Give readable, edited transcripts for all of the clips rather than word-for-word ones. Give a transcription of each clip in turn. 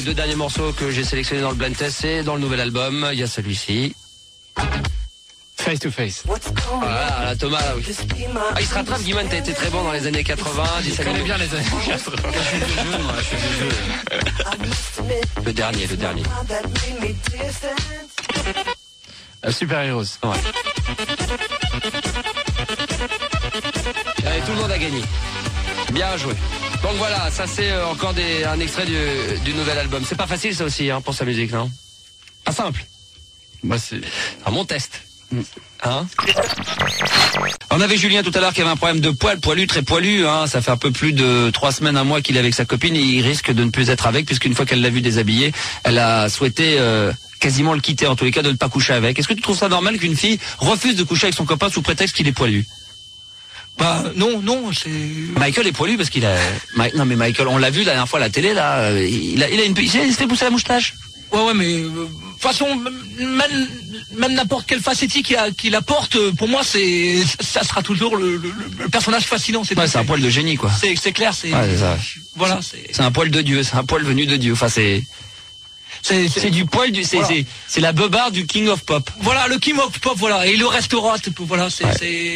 Deux derniers morceaux que j'ai sélectionnés dans le blind test, c'est dans le nouvel album, il y a celui-ci. Face to Face. Voilà, là, Thomas, là, oui. Ah, il se rattrape, Guimond, t'as été très bon dans les années 80, Je connais bien les années 80. Je suis vieux. Le dernier. Super Heroes. Ouais. Allez, tout le monde a gagné. Bien joué. Donc voilà, ça c'est encore un extrait du nouvel album. C'est pas facile ça aussi, hein, pour sa musique, non? Pas simple. Moi, c'est mon test. Hein? On avait Julien tout à l'heure qui avait un problème de poilu, très poilu, hein. Ça fait un peu plus de 3 semaines, un mois qu'il est avec sa copine et il risque de ne plus être avec puisqu'une fois qu'elle l'a vu déshabillé, elle a souhaité quasiment le quitter, en tous les cas de ne pas coucher avec. Est-ce que tu trouves ça normal qu'une fille refuse de coucher avec son copain sous prétexte qu'il est poilu? Bah non, c'est. Michael est poilu parce qu'il a. Non mais Michael, on l'a vu la dernière fois à la télé là. Il s'est fait pousser la moustache. Ouais, mais de toute façon, même n'importe quelle facette qu'il apporte, pour moi, ça sera toujours le personnage fascinant. C'est un poil de génie quoi. C'est clair, c'est. Ouais, c'est ça. Voilà, c'est un poil de Dieu, c'est un poil venu de Dieu. Enfin c'est du poil du. Voilà. C'est la beubare du King of Pop. Voilà, le King of Pop, voilà, et il le restera. Voilà, voilà,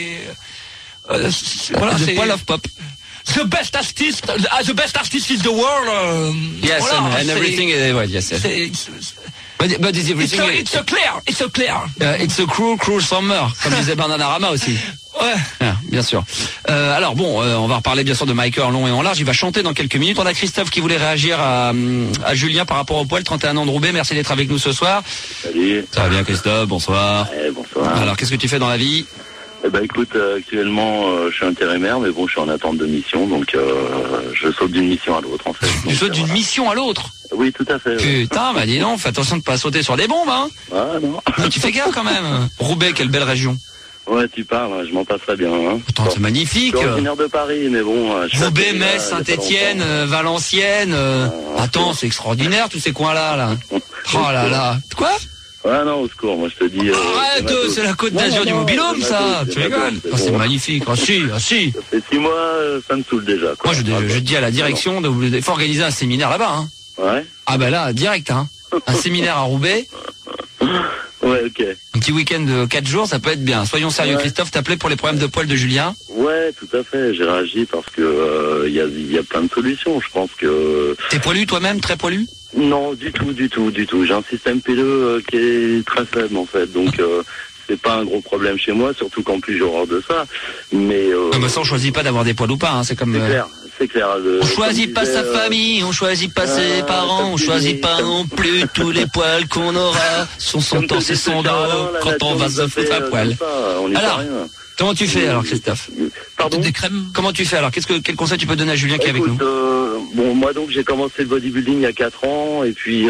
c'est poil of pop. The best artist in the world. Yes, voilà, and everything. Yes. But is everything? It's a clear. It's a cruel summer, comme disait Bananarama aussi. Ouais. Ah, bien sûr. Alors bon, on va reparler bien sûr de Michael en long et en large. Il va chanter dans quelques minutes. On a Christophe qui voulait réagir à Julien par rapport au poil. 31 ans de Roubaix. Merci d'être avec nous ce soir. Salut. Ça va bien, Christophe? Bonsoir. Bonsoir. Alors, qu'est-ce que tu fais dans la vie? Écoute, actuellement, je suis intérimaire, mais bon, je suis en attente de mission, donc je saute d'une mission à l'autre, en fait. Tu sautes d'une mission à l'autre? Oui, tout à fait. Putain, bah dis donc, fais attention de pas sauter sur des bombes, hein. Ah non. Tu fais gaffe quand même. Roubaix, quelle belle région. Ouais, tu parles, je m'en passerai bien. Hein. Putain, c'est magnifique. Je suis originaire de Paris, mais bon... Roubaix, Metz, Saint-Étienne, Valenciennes... Attends, c'est extraordinaire tous ces coins-là, là. Oh là là. Quoi? Ouais, non, au secours, moi je te dis... Arrête, c'est la côte d'Azur du Mobilhome, ça. Tu rigoles. C'est magnifique. Ah si. Ça fait 6 mois, ça me saoule déjà. Quoi. Moi, je dis à la direction, il faut organiser un séminaire là-bas. Hein. Ouais. Ah bah là, direct. Hein. Un séminaire à Roubaix. Ouais, ok. Un petit week-end de 4 jours, ça peut être bien. Soyons sérieux, ouais. Christophe, t'appelais pour les problèmes de poil de Julien? Ouais, tout à fait. J'ai réagi parce que y a plein de solutions. Je pense que... T'es poilu toi-même, très poilu? Non, du tout. J'ai un système pileux qui est très faible en fait, donc c'est pas un gros problème chez moi, surtout qu'en plus j'ai horreur de ça. Mais ça on choisit pas d'avoir des poils ou pas, hein. C'est comme. C'est clair. On choisit pas sa famille, on choisit pas ses parents, on choisit pas non plus tous les poils qu'on aura. Son torse et son dos quand on va se foutre à poil. Alors, comment tu fais alors, Christophe? Pardon? Des crèmes. Comment tu fais alors? Quel conseil tu peux donner à Julien qui est avec nous? Bon, moi donc j'ai commencé le bodybuilding il y a 4 ans et puis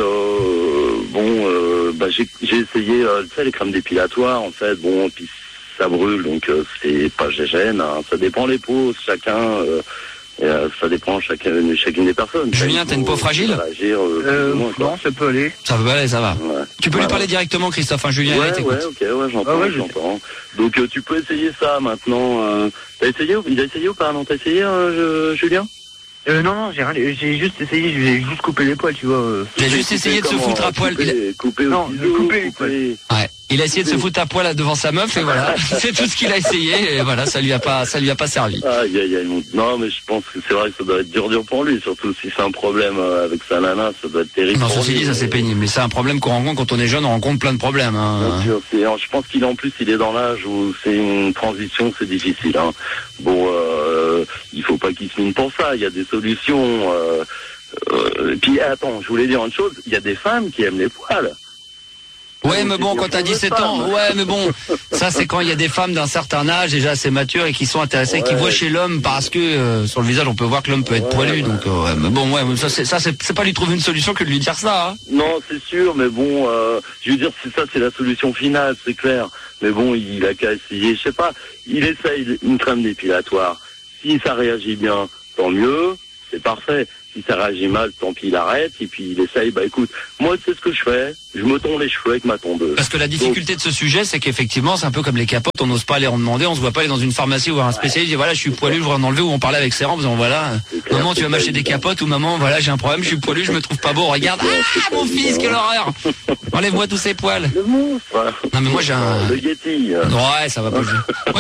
j'ai essayé tu sais, les crèmes dépilatoires en fait, bon, puis ça brûle donc c'est pas gêne, hein. Ça dépend les peaux, chacun. Ça dépend chacune des personnes. Julien, t'as une peau fragile? Non, ça peut aller. Ça peut aller, ça va. Ouais. Tu peux lui parler directement, Christophe, hein, Julien, j'entends. Donc tu peux essayer ça maintenant. T'as essayé? Il a essayé ou pas? Non, t'as essayé, Julien? Non, j'ai rien. J'ai juste essayé, je vais juste couper les poils, tu vois. Il a juste essayé de se foutre à poil. Couper les poils. Ouais. Il a essayé de se foutre à poil là devant sa meuf et voilà. C'est tout ce qu'il a essayé et voilà, ça lui a pas servi. Non, mais je pense que c'est vrai que ça doit être dur pour lui, surtout si c'est un problème avec sa nana, ça doit être terrible. Non, ceci dit, ça c'est pénible, mais c'est un problème qu'on rencontre quand on est jeune, on rencontre plein de problèmes. Hein. Bien sûr, je pense qu'il est dans l'âge où c'est une transition, c'est difficile. Hein. Bon, il faut pas qu'il se mine pour ça. Il y a des solutions. Puis attends, je voulais dire une chose. Il y a des femmes qui aiment les poils. Ouais, mais bon, quand t'as 17 ans, ouais, mais bon, ça c'est quand il y a des femmes d'un certain âge déjà assez matures et qui sont intéressées, qui voient chez l'homme parce que sur le visage on peut voir que l'homme peut être poilu, donc mais bon, ouais, ça c'est pas lui trouver une solution que de lui dire ça. Hein. Non, c'est sûr, mais bon, je veux dire, c'est la solution finale, c'est clair. Mais bon, il a qu'à essayer, je sais pas, il essaye une crème dépilatoire. Si ça réagit bien, tant mieux, c'est parfait. Si ça réagit mal, tant pis, il arrête, et puis il essaye, bah écoute, moi c'est ce que je fais, je me tonds les cheveux avec ma tondeuse. Parce que la difficulté de ce sujet, c'est qu'effectivement, c'est un peu comme les capotes, on n'ose pas aller en demander, on se voit pas aller dans une pharmacie ou un spécialiste, dire voilà, je suis poilu, je voudrais en enlever, ou on parlait avec ses rangs, en disant voilà, maman, tu vas m'acheter des capotes, ou maman, voilà, j'ai un problème, je suis poilu, je me trouve pas beau, regarde, mon fils, quelle horreur! Enlève-moi tous ces poils. Le monstre. Non, mais moi, j'ai un... Le Yeti. Ouais, ça va pas. Moi,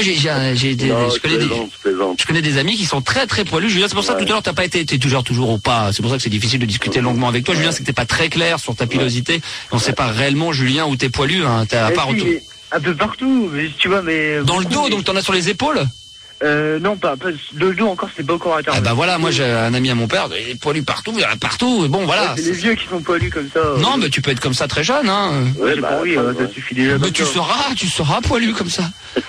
je connais des amis qui sont très très poilus. Julien, c'est pour ça que tout à l'heure t'as pas été, t'es toujours ou pas. C'est pour ça que c'est difficile de discuter longuement avec toi. Julien, c'est que t'es pas très clair sur ta pilosité. On sait pas réellement, Julien, où t'es poilu. Hein. T'as pas retour. Un peu partout, mais tu vois, mais. Dans le dos, donc t'en as sur les épaules. Non, pas le dos encore, c'est pas encore atteint. Ah bah voilà, moi j'ai un ami à mon père, il est poilu partout, il y en a partout. Bon voilà. C'est les vieux qui sont poilus comme ça. Non, mais tu peux être comme ça très jeune, hein. Ouais, ça suffit déjà. Mais tu seras poilu comme ça.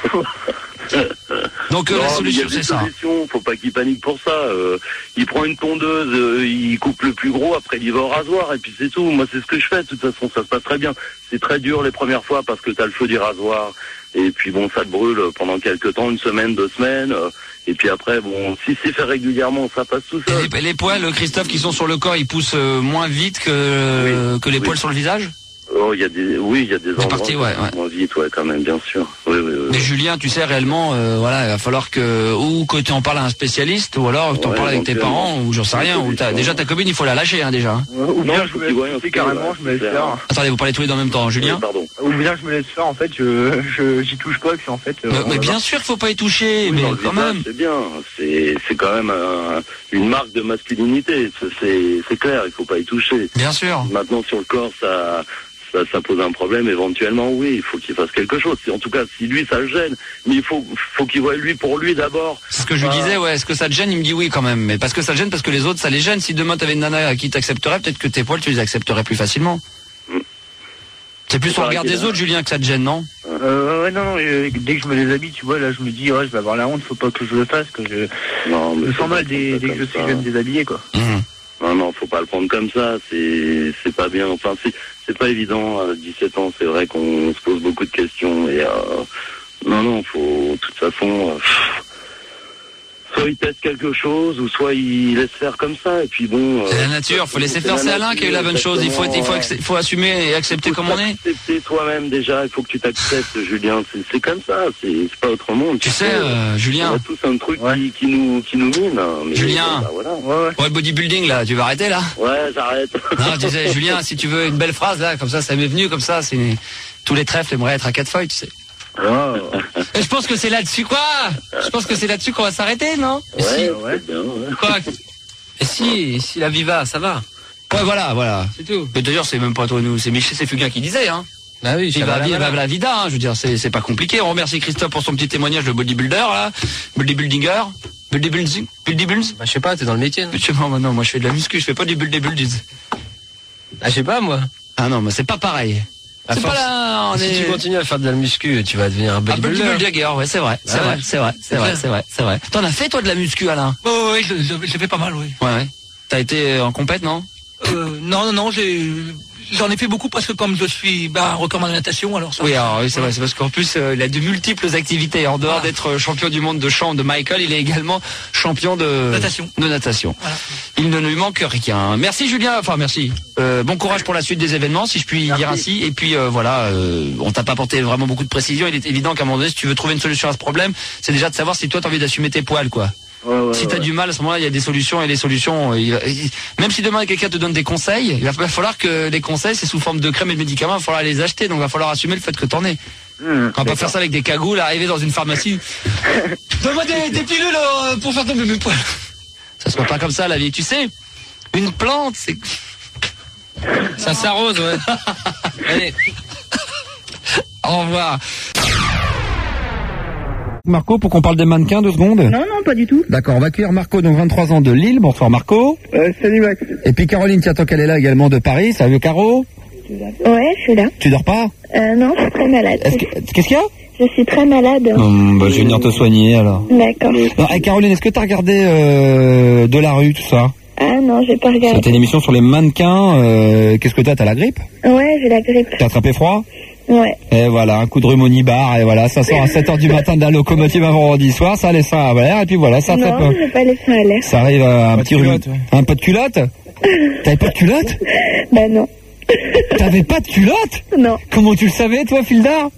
Donc la solution, c'est ça. Faut pas qu'il panique pour ça. Il prend une tondeuse, il coupe le plus gros, après il va au rasoir et puis c'est tout. Moi c'est ce que je fais. De toute façon, ça se passe très bien. C'est très dur les premières fois parce que t'as le feu du rasoir et puis bon, ça te brûle pendant quelques temps, 1 semaine, 2 semaines. Et puis après, bon, si c'est fait régulièrement, ça passe tout seul. Les poils, Christophe, qui sont sur le corps, ils poussent moins vite que les poils sur le visage. Oh, il y a des endroits moins vite, quand même, bien sûr. Oui. Mais Julien, tu sais réellement, voilà, il va falloir que tu en parles à un spécialiste, ou alors tu en parles avec tes parents, ou j'en sais rien, ou déjà ta cobine, il faut la lâcher, hein, déjà. Ou bien je me laisse carrément, je me laisse faire. Attendez, vous parlez tous les deux en même temps, Julien. Pardon. Ou bien je me laisse faire, en fait, j'y touche pas, puis en fait. Mais bien sûr qu'il faut pas y toucher, mais quand même. C'est bien, c'est quand même une marque de masculinité, c'est clair, il faut pas y toucher. Bien sûr. Maintenant sur le corps, ça pose un problème éventuellement, oui, il faut qu'il fasse quelque chose. En tout cas, si lui ça le gêne, mais il faut qu'il voie lui pour lui d'abord. C'est ce que je lui disais, ouais, est-ce que ça te gêne? Il me dit oui quand même, mais parce que ça le gêne, parce que les autres ça les gêne. Si demain t'avais une nana à qui t'accepterait, peut-être que tes poils tu les accepterais plus facilement. C'est plus au regard des autres, Julien, que ça te gêne, non? Non, dès que je me les habille, tu vois, là je me dis, je vais avoir la honte, faut pas que je le fasse, que je me sens mal dès que je sais que je vais me déshabiller, quoi. Non, faut pas le prendre comme ça, c'est pas bien, enfin c'est pas évident, à 17 ans, c'est vrai qu'on se pose beaucoup de questions, et non, faut, de toute façon, soit il teste quelque chose, ou soit il laisse faire comme ça, et puis bon... c'est la nature, faut laisser faire, c'est Alain qui a eu la bonne chose, il faut assumer et accepter comme on est. Accepter toi-même déjà, il faut que tu t'acceptes, Julien, c'est comme ça, c'est pas autrement. Tu sais, Julien... On a tous un truc qui nous mine. Mais Julien, voilà. Ouais, le bodybuilding là, tu vas arrêter là? Ouais, j'arrête. Non, je disais, Julien, si tu veux une belle phrase là, comme ça m'est venu, comme ça, c'est tous les trèfles aimeraient être à 4 feuilles, tu sais. Et je pense que c'est là-dessus qu'on va s'arrêter, non? Ouais. Quoi? Et si la Viva, ça va? Ouais, voilà. C'est tout. Mais d'ailleurs, c'est même pas toi, nous, c'est Michel, c'est Fugain qui disait, hein. Ah oui, Viva la vida, hein, je veux dire, c'est pas compliqué. On remercie Christophe pour son petit témoignage de bodybuilder, là. Bodybuildinger. Bodybuilding. Bah, je sais pas, t'es dans le métier, non? Non, moi, je fais de la muscu, je fais pas du bodybuilding. Ah, je sais pas, moi. Ah non, mais c'est pas pareil. C'est pas là, si tu continues à faire de la muscu, tu vas devenir un bodybuilder. Ouais, c'est vrai. T'en as fait, toi, de la muscu, Alain? Oui, j'ai fait pas mal, oui. Ouais. T'as été en compète, non? Non, j'en ai fait beaucoup parce que comme je suis record de natation, alors ça... Oui, c'est vrai, c'est parce qu'en plus, il a de multiples activités. En dehors d'être champion du monde de chant de Michael, il est également champion de natation. Voilà. Il ne lui manque rien. Merci Julien, merci. Bon courage pour la suite des événements, si je puis dire ainsi. Et puis on t'a pas apporté vraiment beaucoup de précision. Il est évident qu'à un moment donné, si tu veux trouver une solution à ce problème, c'est déjà de savoir si toi t'as envie d'assumer tes poils, quoi. Si t'as du mal, à ce moment-là, il y a des solutions, et les solutions, même si demain quelqu'un te donne des conseils, il va falloir que les conseils, c'est sous forme de crème et de médicaments, il va falloir les acheter, donc il va falloir assumer le fait que t'en es. On va pas faire ça avec des cagoules, arriver dans une pharmacie. Donne-moi des pilules pour faire tomber mes poils. Ça se passe pas comme ça, la vie. Tu sais, une plante, c'est... Ça s'arrose, ouais. Allez. Au revoir. Marco, pour qu'on parle des mannequins 2 secondes? Non, pas du tout. D'accord, on va accueillir Marco, donc 23 ans de Lille. Bonsoir Marco. Salut Max. Et puis Caroline, tiens, toi qu'elle est là également de Paris. Salut Caro. Ouais, je suis là. Tu dors pas? Non, je suis très malade. Qu'est-ce qu'il y a? Je suis très malade. Je vais venir te soigner alors. D'accord. Non, Caroline, est-ce que t'as regardé De la rue, tout ça? Ah non, j'ai pas regardé. C'était une émission sur les mannequins. Qu'est-ce que t'as la grippe? Ouais, j'ai la grippe. T'as attrapé froid? Ouais. Et voilà, un coup de rhume au nibar, et voilà, ça sort à 7h du matin de la locomotive un vendredi soir, ça laisse ça à l'air, et puis voilà, ça non, je vais pas laisser à l'air. Ça arrive à un petit rhume. Un peu de culotte? T'avais pas de culotte? Bah non. T'avais pas de culotte? Non. Comment tu le savais, toi, Filda?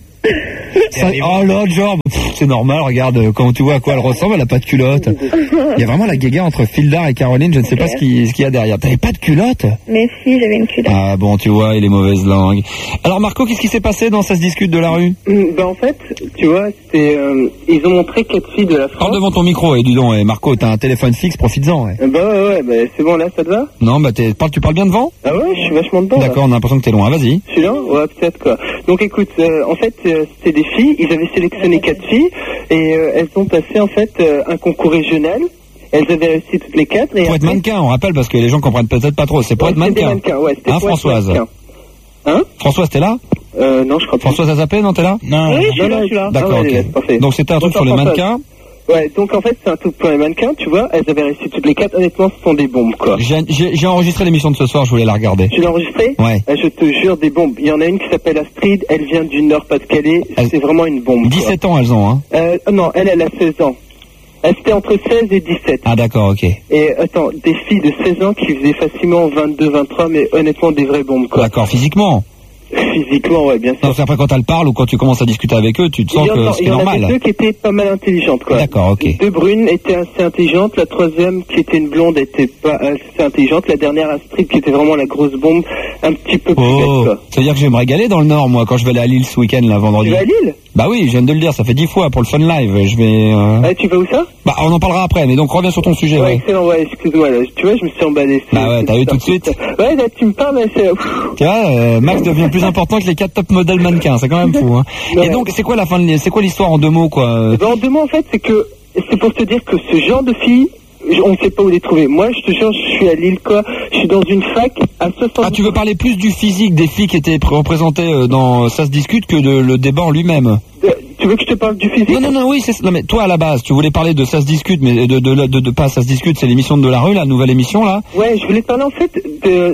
Oh l'autre genre, c'est normal, regarde comment tu vois à quoi elle ressemble, elle a pas de culotte. Il y a vraiment la guéguerre entre Fildar et Caroline, je ne sais pas ce qu'il y a derrière. T'avais pas de culotte? Mais si, j'avais une culotte. Ah bon, tu vois, il est mauvaise langue. Alors Marco, qu'est-ce qui s'est passé dans Ça se discute de la rue? En fait, tu vois, c'est ils ont montré 4 filles de la France. Parle devant ton micro, dis donc, Marco, t'as un téléphone fixe, profites-en. Ouais, c'est bon, là, ça te va? Non, tu parles bien devant? Ah ouais, je suis vachement dedans. D'accord, on a l'impression que t'es loin, vas-y. Je suis là? Ouais, peut-être quoi. Donc écoute, en fait, c'était des filles, ils avaient sélectionné 4 filles, et elles ont passé en fait un concours régional. Elles avaient réussi toutes les 4. Et pour être mannequin, on rappelle, parce que les gens comprennent peut-être pas trop, c'est pour être mannequin. C'était hein, Françoise? Hein? Françoise, t'es là? Non, je crois pas. Françoise Azapé, non, t'es là? Non. Oui, je suis là. D'accord, ok. Donc c'était un truc sur les mannequins? Ouais, donc en fait, c'est un truc pour les mannequins, tu vois, elles avaient réussi toutes les 4, honnêtement, ce sont des bombes, quoi. J'ai enregistré l'émission de ce soir, je voulais la regarder. Tu l'as enregistrée? Ouais. Je te jure, des bombes. Il y en a une qui s'appelle Astrid, elle vient du Nord-Pas-de-Calais, c'est vraiment une bombe. 17 ans, elles ont, hein? Non, elle a 16 ans. C'était entre 16 et 17. Ah d'accord, ok. Et attends, des filles de 16 ans qui faisaient facilement 22, 23, mais honnêtement, des vraies bombes, quoi. D'accord, physiquement? Physiquement, ouais, bien sûr. Non, c'est après quand elles parlent ou quand tu commences à discuter avec eux, tu te sens que c'est normal. Il y en avait 2 qui étaient pas mal intelligentes, quoi. D'accord, ok. 2 brunes étaient assez intelligentes, la 3e qui était une blonde était pas assez intelligente, la dernière Astrid qui était vraiment la grosse bombe, un petit peu plus bête, quoi. Ça veut dire que je vais me régaler dans le Nord, moi, quand je vais aller à Lille ce week-end, là, vendredi. Tu vas à Lille? Bah oui, je viens de le dire, ça fait 10 fois pour le Fun Live, je vais... Tu vas où ça? Bah on en parlera après, mais donc reviens sur ton sujet, ouais. Excellent, ouais, excuse-moi, là, tu vois, je me suis emballé. Bah ouais, t'as vu tout de suite? Ouais, là, tu me parles, c'est... Tu vois, Max devient plus important que les 4 top modèles mannequins, c'est quand même fou, hein. Ouais. Et donc, c'est quoi l'histoire en 2 mots, quoi? En 2 mots, en fait, c'est pour te dire que ce genre de filles, on ne sait pas où les trouver. Moi, je te jure, je suis à Lille, quoi. Je suis dans une fac à 60... Ah, tu veux parler plus du physique des filles qui étaient représentées dans Ça se discute que le débat en lui-même? Tu veux que je te parle du physique? Non, oui, non, mais toi, à la base, tu voulais parler de Ça se discute, mais de pas Ça se discute, c'est l'émission de la rue, la nouvelle émission, là? Ouais, je voulais parler, en fait, de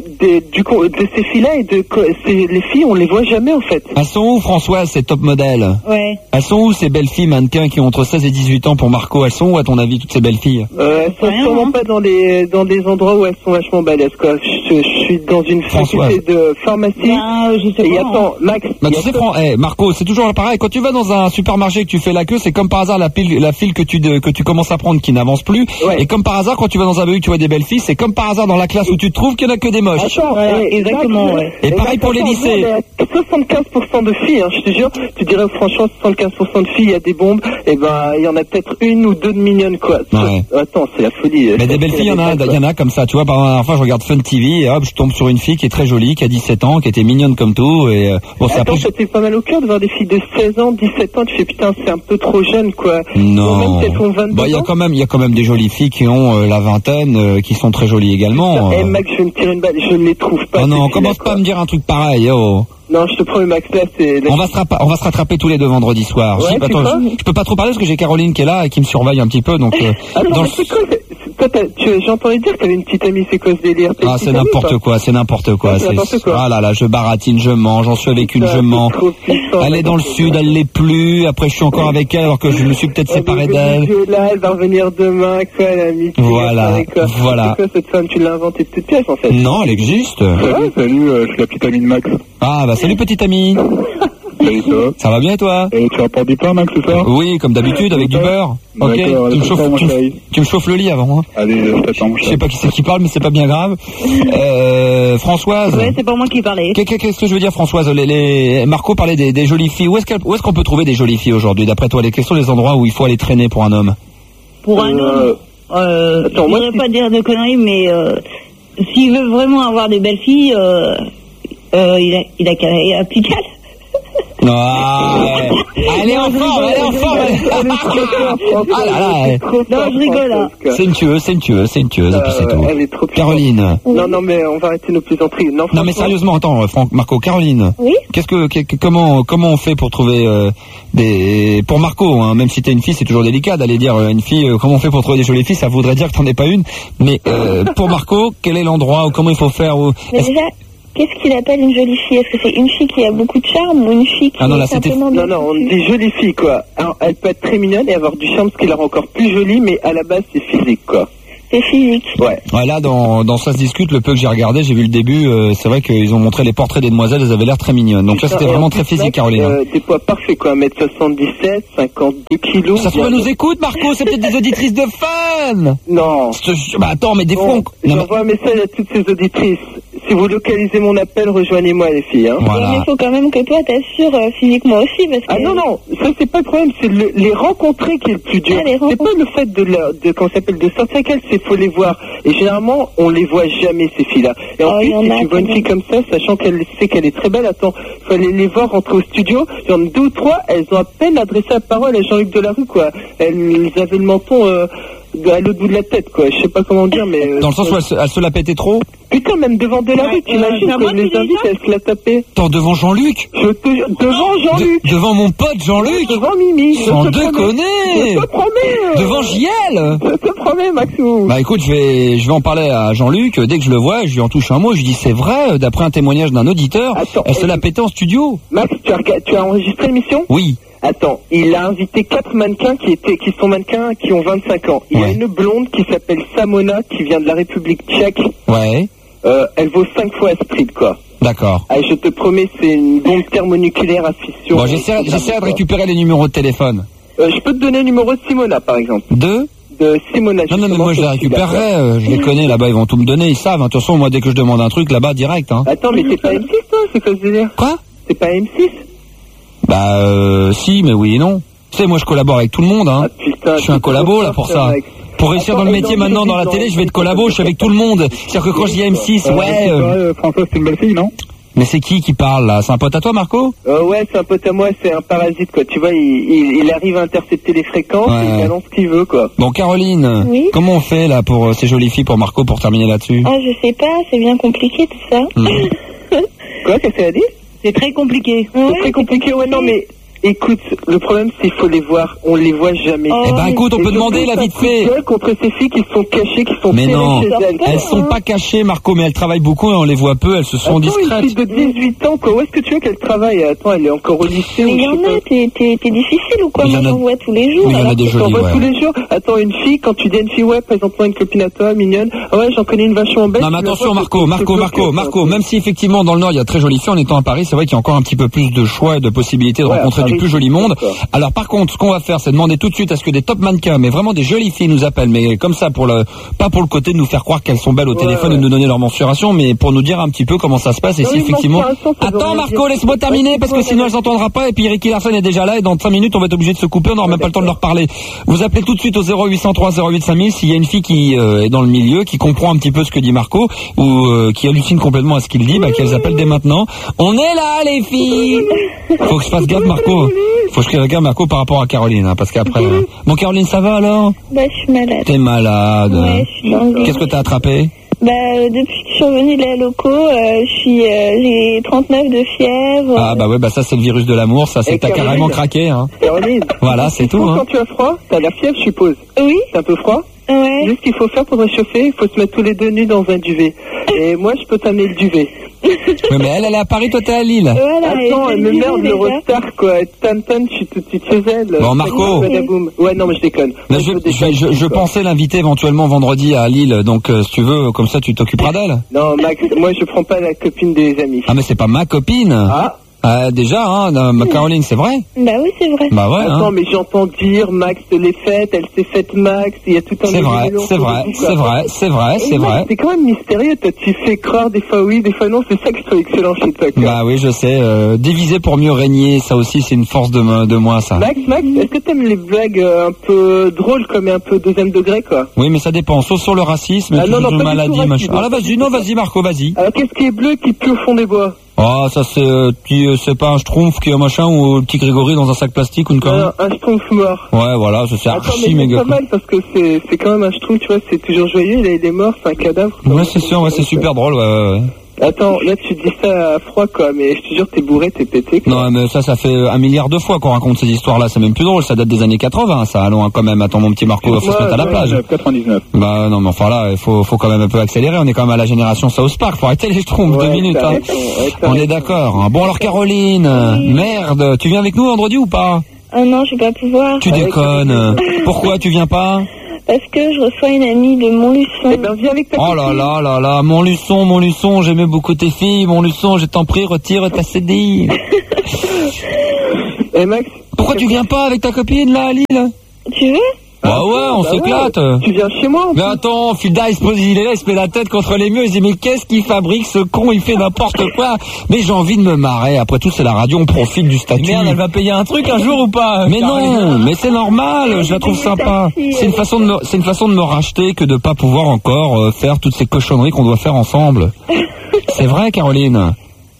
ces filles-là et les filles, on les voit jamais, en fait. Elles sont où, Françoise, ces top modèles? Ouais. Elles sont où, ces belles filles mannequins qui ont entre 16 et 18 ans pour Marco? Elles sont où, à ton avis, toutes ces belles filles? Elles sont sûrement pas dans des endroits où elles sont vachement balèzes, quoi. Je suis dans une faculté de pharmacie. Je sais pas. Et attends, Max. Bah, tu sais, Marco, c'est toujours pareil. Quand tu vas dans un supermarché que tu fais la queue, c'est comme par hasard la file que tu commences à prendre qui n'avance plus. Ouais. Et comme par hasard, quand tu vas dans un BU que tu vois des belles filles, c'est comme par hasard dans la classe où tu te trouves qu'il n'y en a que des moches. Attends, exactement, ouais. Et pareil pour les lycées. 75% de filles, hein, je te jure, tu dirais franchement 75% de filles, il y a des bombes, et ben il y en a peut-être 1 ou 2 de mignonnes, quoi. Ouais. Attends, c'est la folie. Mais des belles filles, il y en a comme ça, tu vois. Par exemple, enfin, je regarde Fun TV et hop, je tombe sur une fille qui est très jolie, qui a 17 ans, qui était mignonne comme tout. Et bon, attends, ça fait pas mal au cœur de voir des filles de 16 ans, 17 ans, tu fais putain, c'est un peu trop jeune, quoi. Non. Bah, il y a quand même des jolies filles qui ont la vingtaine, qui sont très jolies également. Max, je vais me tirer une balle, je ne les trouve pas. Oh non, commence pas à me dire un truc pareil, oh. Non, je te promets, Max, là, c'est... On va se rattraper tous les 2 vendredi soir. Ouais, je peux pas trop parler parce que j'ai Caroline qui est là et qui me surveille un petit peu, donc... Attends, mais c'est quoi, j'ai entendu dire que t'avais une petite amie, c'est quoi ce délire? Ah, c'est n'importe quoi, c'est n'importe quoi. Ah là là, je baratine, je mange, j'en suis avec une, je mens. Elle est dans le sud, elle l'est plus, après je suis encore avec elle alors que je me suis peut-être séparé d'elle. Là, elle va revenir demain, quoi, l'amie. Voilà. C'est quoi cette femme, tu l'as inventée de toute pièce, en fait? Non, elle existe. Salut, je suis la petite amie de Max. Ah, bah salut petite amie. Salut toi. Ça va bien toi? Et tu rapportes du pain, Max, c'est ça? Oui, comme d'habitude, avec du beurre. Ok, tu me chauffes le lit avant. Hein. Allez, je t'attends. Je sais pas qui c'est qui parle, mais c'est pas bien grave. Françoise. Ouais, c'est pas moi qui parlais. Qu'est-ce que je veux dire, Françoise? Marco parlait des jolies filles. Où est-ce qu'on peut trouver des jolies filles aujourd'hui, d'après toi? Quels sont les endroits où il faut aller traîner pour un homme? Pour un homme? Je voudrais pas dire de conneries, mais s'il veut vraiment avoir des belles filles, il a qu'à aller à Pigalle. Non, elle est en forme, Ah là là. Non, je rigole, là. C'est une tueuse, et puis c'est tout. Elle est trop Caroline. Non, mais on va arrêter nos plaisanteries. Non, mais sérieusement, attends, Marco, Caroline. Oui? Comment on fait pour trouver pour Marco, hein, même si t'es une fille, c'est toujours délicat d'aller dire une fille, comment on fait pour trouver des jolies filles, ça voudrait dire que t'en es pas une. Mais, pour Marco, quel est l'endroit ou comment il faut faire Mais déjà, qu'est-ce qu'il appelle une jolie fille? Est-ce que c'est une fille qui a beaucoup de charme ou une fille qui est simplement... Non, on dit jolie fille, quoi. Alors, elle peut être très mignonne et avoir du charme, ce qui la rend encore plus jolie, mais à la base, c'est physique, quoi. c'est physique. Ouais. Ouais, là, dans Ça se discute, le peu que j'ai regardé, j'ai vu le début, c'est vrai qu'ils ont montré les portraits des demoiselles, elles avaient l'air très mignonnes. Donc là, c'était vraiment très physique, Caroline. Des poids parfaits, quoi. 1m77, 52 kilos. Ça se peut nous écoute, Marco, c'est peut-être des auditrices de fans. Non. Bah attends, mais des fonds. J'envoie un message à toutes ces auditrices. Si vous localisez mon appel, rejoignez-moi, les filles. Hein. Voilà. Mais il faut quand même que toi t'assures physiquement aussi, parce que... Ah non, ça c'est pas le problème, c'est les rencontrer qui est le plus dur. C'est pas le fait de sortir avec elles, c'est faut les voir. Et généralement, on les voit jamais, ces filles-là. Et en plus, si tu vois une fille comme ça, sachant qu'elle sait qu'elle est très belle, attends, il faut aller les voir rentrer au studio. Il y en a 2 ou 3, elles ont à peine adressé la parole à Jean-Luc Delarue, quoi. Elles avaient le menton... à l'autre bout de la tête, quoi. Je sais pas comment dire, mais... Dans le sens où elle se la pétait trop. Putain, même devant Delarue, t'imagines que les invites, elle se la tapait. Attends, devant Jean-Luc devant Jean-Luc Devant mon pote Jean-Luc Devant Mimi. Sans déconner. Je te promets. Devant JL. Je te promets, Maxou. Bah écoute, je vais en parler à Jean-Luc. Dès que je le vois, je lui en touche un mot. Je lui dis, c'est vrai, d'après un témoignage d'un auditeur, elle se l'a pété en studio. Max, tu as enregistré l'émission ? Oui. Attends, il a invité 4 mannequins qui sont mannequins qui ont 25 ans. Il y a une blonde qui s'appelle Samona, qui vient de la République tchèque. Ouais. Elle vaut 5 fois Astrid, quoi. D'accord. Ah, je te promets, c'est une bombe thermonucléaire à fission. Bon, j'essaie de récupérer les numéros de téléphone. Je peux te donner le numéro de Simona, par exemple. De Simona. Non, mais moi je les récupérerai, je les connais là-bas, ils vont tout me donner, ils savent. De toute façon, moi dès que je demande un truc là-bas, direct. Hein. Attends, mais c'est pas M6, toi, c'est quoi ce délire ? Quoi ? C'est pas M6 ? Bah, si, mais oui et non. Tu sais, moi je collabore avec tout le monde, hein. Ah, putain, je suis un collabo là pour ça. Pour réussir dans le métier maintenant dans la télé, je vais être collabo, je suis avec tout le monde. C'est-à-dire que quand je dis M6, François, c'est une belle fille, non ? Mais c'est qui parle là ? C'est un pote à toi, Marco ? Ouais, c'est un pote à moi, c'est un parasite, quoi. Tu vois, il arrive à intercepter les fréquences et il balance ce qu'il veut, quoi. Bon, Caroline, oui, comment on fait là pour ces jolies filles, pour Marco, pour terminer là-dessus ? Ah, je sais pas, c'est bien compliqué tout ça. Quoi, qu'est-ce qu'elle a dit ? C'est très compliqué. C'est très compliqué, ouais, non, mais... Écoute, le problème c'est qu'il faut les voir, on les voit jamais. Eh ben écoute, on peut demander la vite fait. Contre ces filles qui sont cachées, qui sont mais non, chez elles sont pas cachées, Marco, mais elles travaillent beaucoup et on les voit peu, elles se sont discrètes. Une fille de 18 ans, quoi, où est-ce que tu veux qu'elle travaille ? Attends, elle est encore au lycée. Mais il y en a, t'es difficile ou quoi ? Moi j'en vois tous les jours. Il y en a des jolies, tous les jours. Attends, une fille, quand tu dis une fille, ouais, présente-moi une copine à toi, mignonne. Ah ouais, j'en connais une vachement belle. Non mais attention, Marco, même si effectivement dans le Nord il y a très jolies filles, en étant à Paris, c'est vrai qu'il y a encore un petit peu plus de choix et de possibilités de rencontrer du plus joli monde. Alors par contre, ce qu'on va faire, c'est demander tout de suite à ce que des top mannequins, mais vraiment des jolies filles nous appellent, mais comme ça pas pour le côté de nous faire croire qu'elles sont belles au téléphone et de nous donner leur mensuration, mais pour nous dire un petit peu comment ça se passe et si effectivement... Attends Marco, laisse-moi terminer parce que sinon elle s'entendra pas et puis Ricky Larson est déjà là et dans 5 minutes on va être obligé de se couper, on n'aura même pas le temps de leur parler. Vous appelez tout de suite au 0803 08 5000 s'il y a une fille qui est dans le milieu, qui comprend un petit peu ce que dit Marco ou qui hallucine complètement à ce qu'il dit, qu'elles appellent dès maintenant. On est là les filles. Faut que je fasse gaffe Marco. Faut que je regarde Marco par rapport à Caroline, hein, parce qu'après... Bon Caroline, ça va alors ? Bah je suis malade. T'es malade. Ouais, je suis dans le... Qu'est-ce que t'as attrapé ? Bah depuis que je suis revenue de la loco, j'ai 39 de fièvre. Ah bah ouais, bah ça c'est le virus de l'amour, ça c'est que t'as carrément craqué. Hein. Caroline, voilà, c'est tout. Hein. Quand tu as froid, t'as la fièvre, je suppose. Oui. C'est un peu froid ? Ouais. Juste ce qu'il faut faire pour réchauffer, il faut se mettre tous les deux nus dans un duvet. Et moi, je peux t'amener le duvet. Oui, mais elle est à Paris, toi t'es à Lille. Voilà, attends, elle me merde le retard, quoi. Tan, je suis tout de suite chez elle. Bon, Marco. Ouais, non, mais je déconne. Mais je pensais l'inviter éventuellement vendredi à Lille, donc si tu veux, comme ça tu t'occuperas d'elle. Non, Max, moi je prends pas la copine des amis. Ah, mais c'est pas ma copine. Déjà, hein, Caroline, c'est vrai ? Bah oui, c'est vrai. Bah ouais. Attends, mais j'entends dire, Max les fête, elle s'est faite Max, il y a tout un... C'est vrai. C'est quand même mystérieux, toi, tu fais croire des fois oui, des fois non, c'est ça que je trouve excellent chez toi, quoi. Bah oui, je sais, diviser pour mieux régner, ça aussi c'est une force de moi, ça. Max, est-ce que t'aimes les blagues un peu drôles, comme un peu deuxième degré, quoi ? Oui, mais ça dépend, sauf sur le racisme, toujours maladie, machin. Ah là, vas-y Marco, vas-y. Alors qu'est-ce qui est bleu qui pue au fond des bois ? Oh, ça c'est pas un schtroumpf qui est un machin ou le petit Grégory dans un sac plastique ou une connerie. Un schtroumpf mort. Ouais, voilà, ça c'est archi méga. C'est pas mal parce que c'est quand même un schtroumpf, tu vois, c'est toujours joyeux, il est mort, c'est un cadavre. Ouais, c'est sûr, ouais, c'est super drôle, ouais. Attends, là tu dis ça à froid quoi, mais je te jure t'es bourré, t'es pété quoi. Non mais ça fait 1 milliard de fois qu'on raconte ces histoires-là, c'est même plus drôle, ça date des années 80, ça, allons quand même, attends mon petit Marco, faut se mettre à la plage. 99. Bah non mais enfin là, il faut quand même un peu accélérer, on est quand même à la génération South Park, faut arrêter les schtroumpfs, 2 minutes, hein. On est d'accord. Bon alors Caroline, merde, tu viens avec nous vendredi ou pas ? Non, je vais pas pouvoir. Tu déconnes. Pourquoi tu viens pas ? Parce que je reçois une amie de Montluçon. Eh ben, viens avec ta Oh là là là là, Montluçon, j'aimais beaucoup tes filles, Montluçon, je t'en prie, retire ta CDI. Eh Max, pourquoi tu viens pas avec ta copine là à Lille? Tu veux? Bah ouais, on s'éclate. Tu viens chez moi. Mais attends, Filda, il est là, il se met la tête contre les murs, il se dit mais qu'est-ce qu'il fabrique ce con, il fait n'importe quoi. Mais j'ai envie de me marrer, après tout c'est la radio, on profite du statut. Merde, elle va payer un truc un jour ou pas? Mais non, mais c'est normal, je la trouve sympa. C'est une façon de me racheter que de pas pouvoir encore faire toutes ces cochonneries qu'on doit faire ensemble. C'est vrai, Caroline.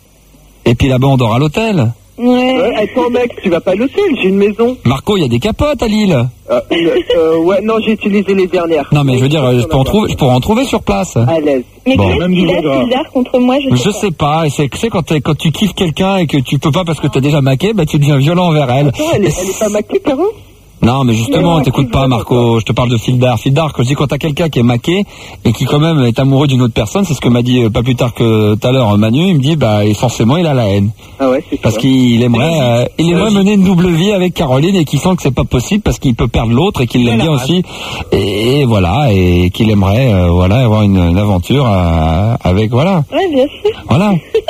Et puis là-bas on dort à l'hôtel. Ouais. Attends Max, tu vas pas à l'hôtel, j'ai une maison. Marco, il y a des capotes à Lille. Ouais, non, j'ai utilisé les dernières. Non mais je veux dire, je pourrais en trouver sur place. À l'aise. Mais bon. qu'est-ce qu'il a bizarre contre moi, Je sais pas, et c'est quand tu kiffes quelqu'un et que tu peux pas parce que t'as déjà maqué, bah tu deviens violent envers elle. Attends, elle est pas maquée, Caro? Non, mais justement, t'écoutes pas, Marco. Je te parle de Fildar. Fildar, quand je dis quand t'as quelqu'un qui est maqué et qui quand même est amoureux d'une autre personne, c'est ce que m'a dit pas plus tard que tout à l'heure Manu. Il me dit, bah, et forcément, il a la haine. Ah ouais, c'est parce qu'il aimerait mener une double vie avec Caroline et qu'il sent que c'est pas possible parce qu'il peut perdre l'autre et qu'il l'aime bien aussi. Et voilà, et qu'il aimerait, avoir une aventure avec, voilà. Ouais, bien sûr. Voilà.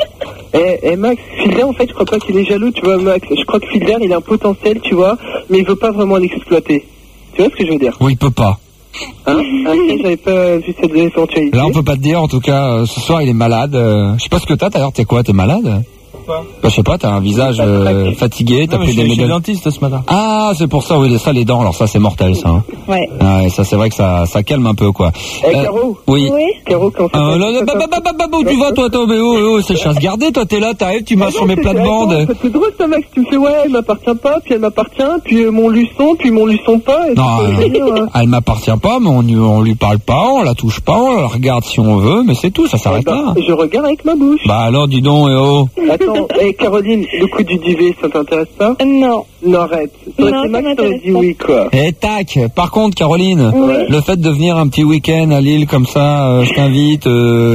Eh Max, Fildar, en fait, je crois pas qu'il est jaloux, tu vois, Max. Je crois que Fildar, il a un potentiel, tu vois, mais il veut pas vraiment l'exploiter. Tu vois ce que je veux dire? Oui, il peut pas. Hein? J'avais pas vu cette éventualité. Là, on peut pas te dire, en tout cas, ce soir, il est malade. Je sais pas ce que t'as, d'ailleurs, t'es quoi? T'es malade? Bah, je sais pas, t'as un visage fatigué, t'as pris des médocs. Je suis dentiste ce matin. Ah, c'est pour ça, oui, ça, les dents, alors ça, c'est mortel, ça. Hein. Ouais. Ah, ouais, ça, c'est vrai que ça calme un peu, quoi. Caro? Oui. Caro, comment ça où tu vas, toi, mais c'est chasse gardée, toi, t'es là, t'arrives, tu m'as sur mes plates-bandes. C'est drôle, ça, Max, tu me fais, ouais, elle m'appartient pas, puis elle m'appartient, puis Montluçon pas. Non, elle m'appartient pas, mais on lui parle pas, on la touche pas, on la regarde si on veut, mais c'est tout, ça s'arrête là. Je regarde avec ma bouche. Bah alors, dis donc, Attends, Caroline, le coup du duvet, ça t'intéresse pas? Non. Non, arrête. Ça m'aurait dit oui, quoi. Et tac. Par contre, Caroline, le fait de venir un petit week-end à Lille comme ça, je t'invite,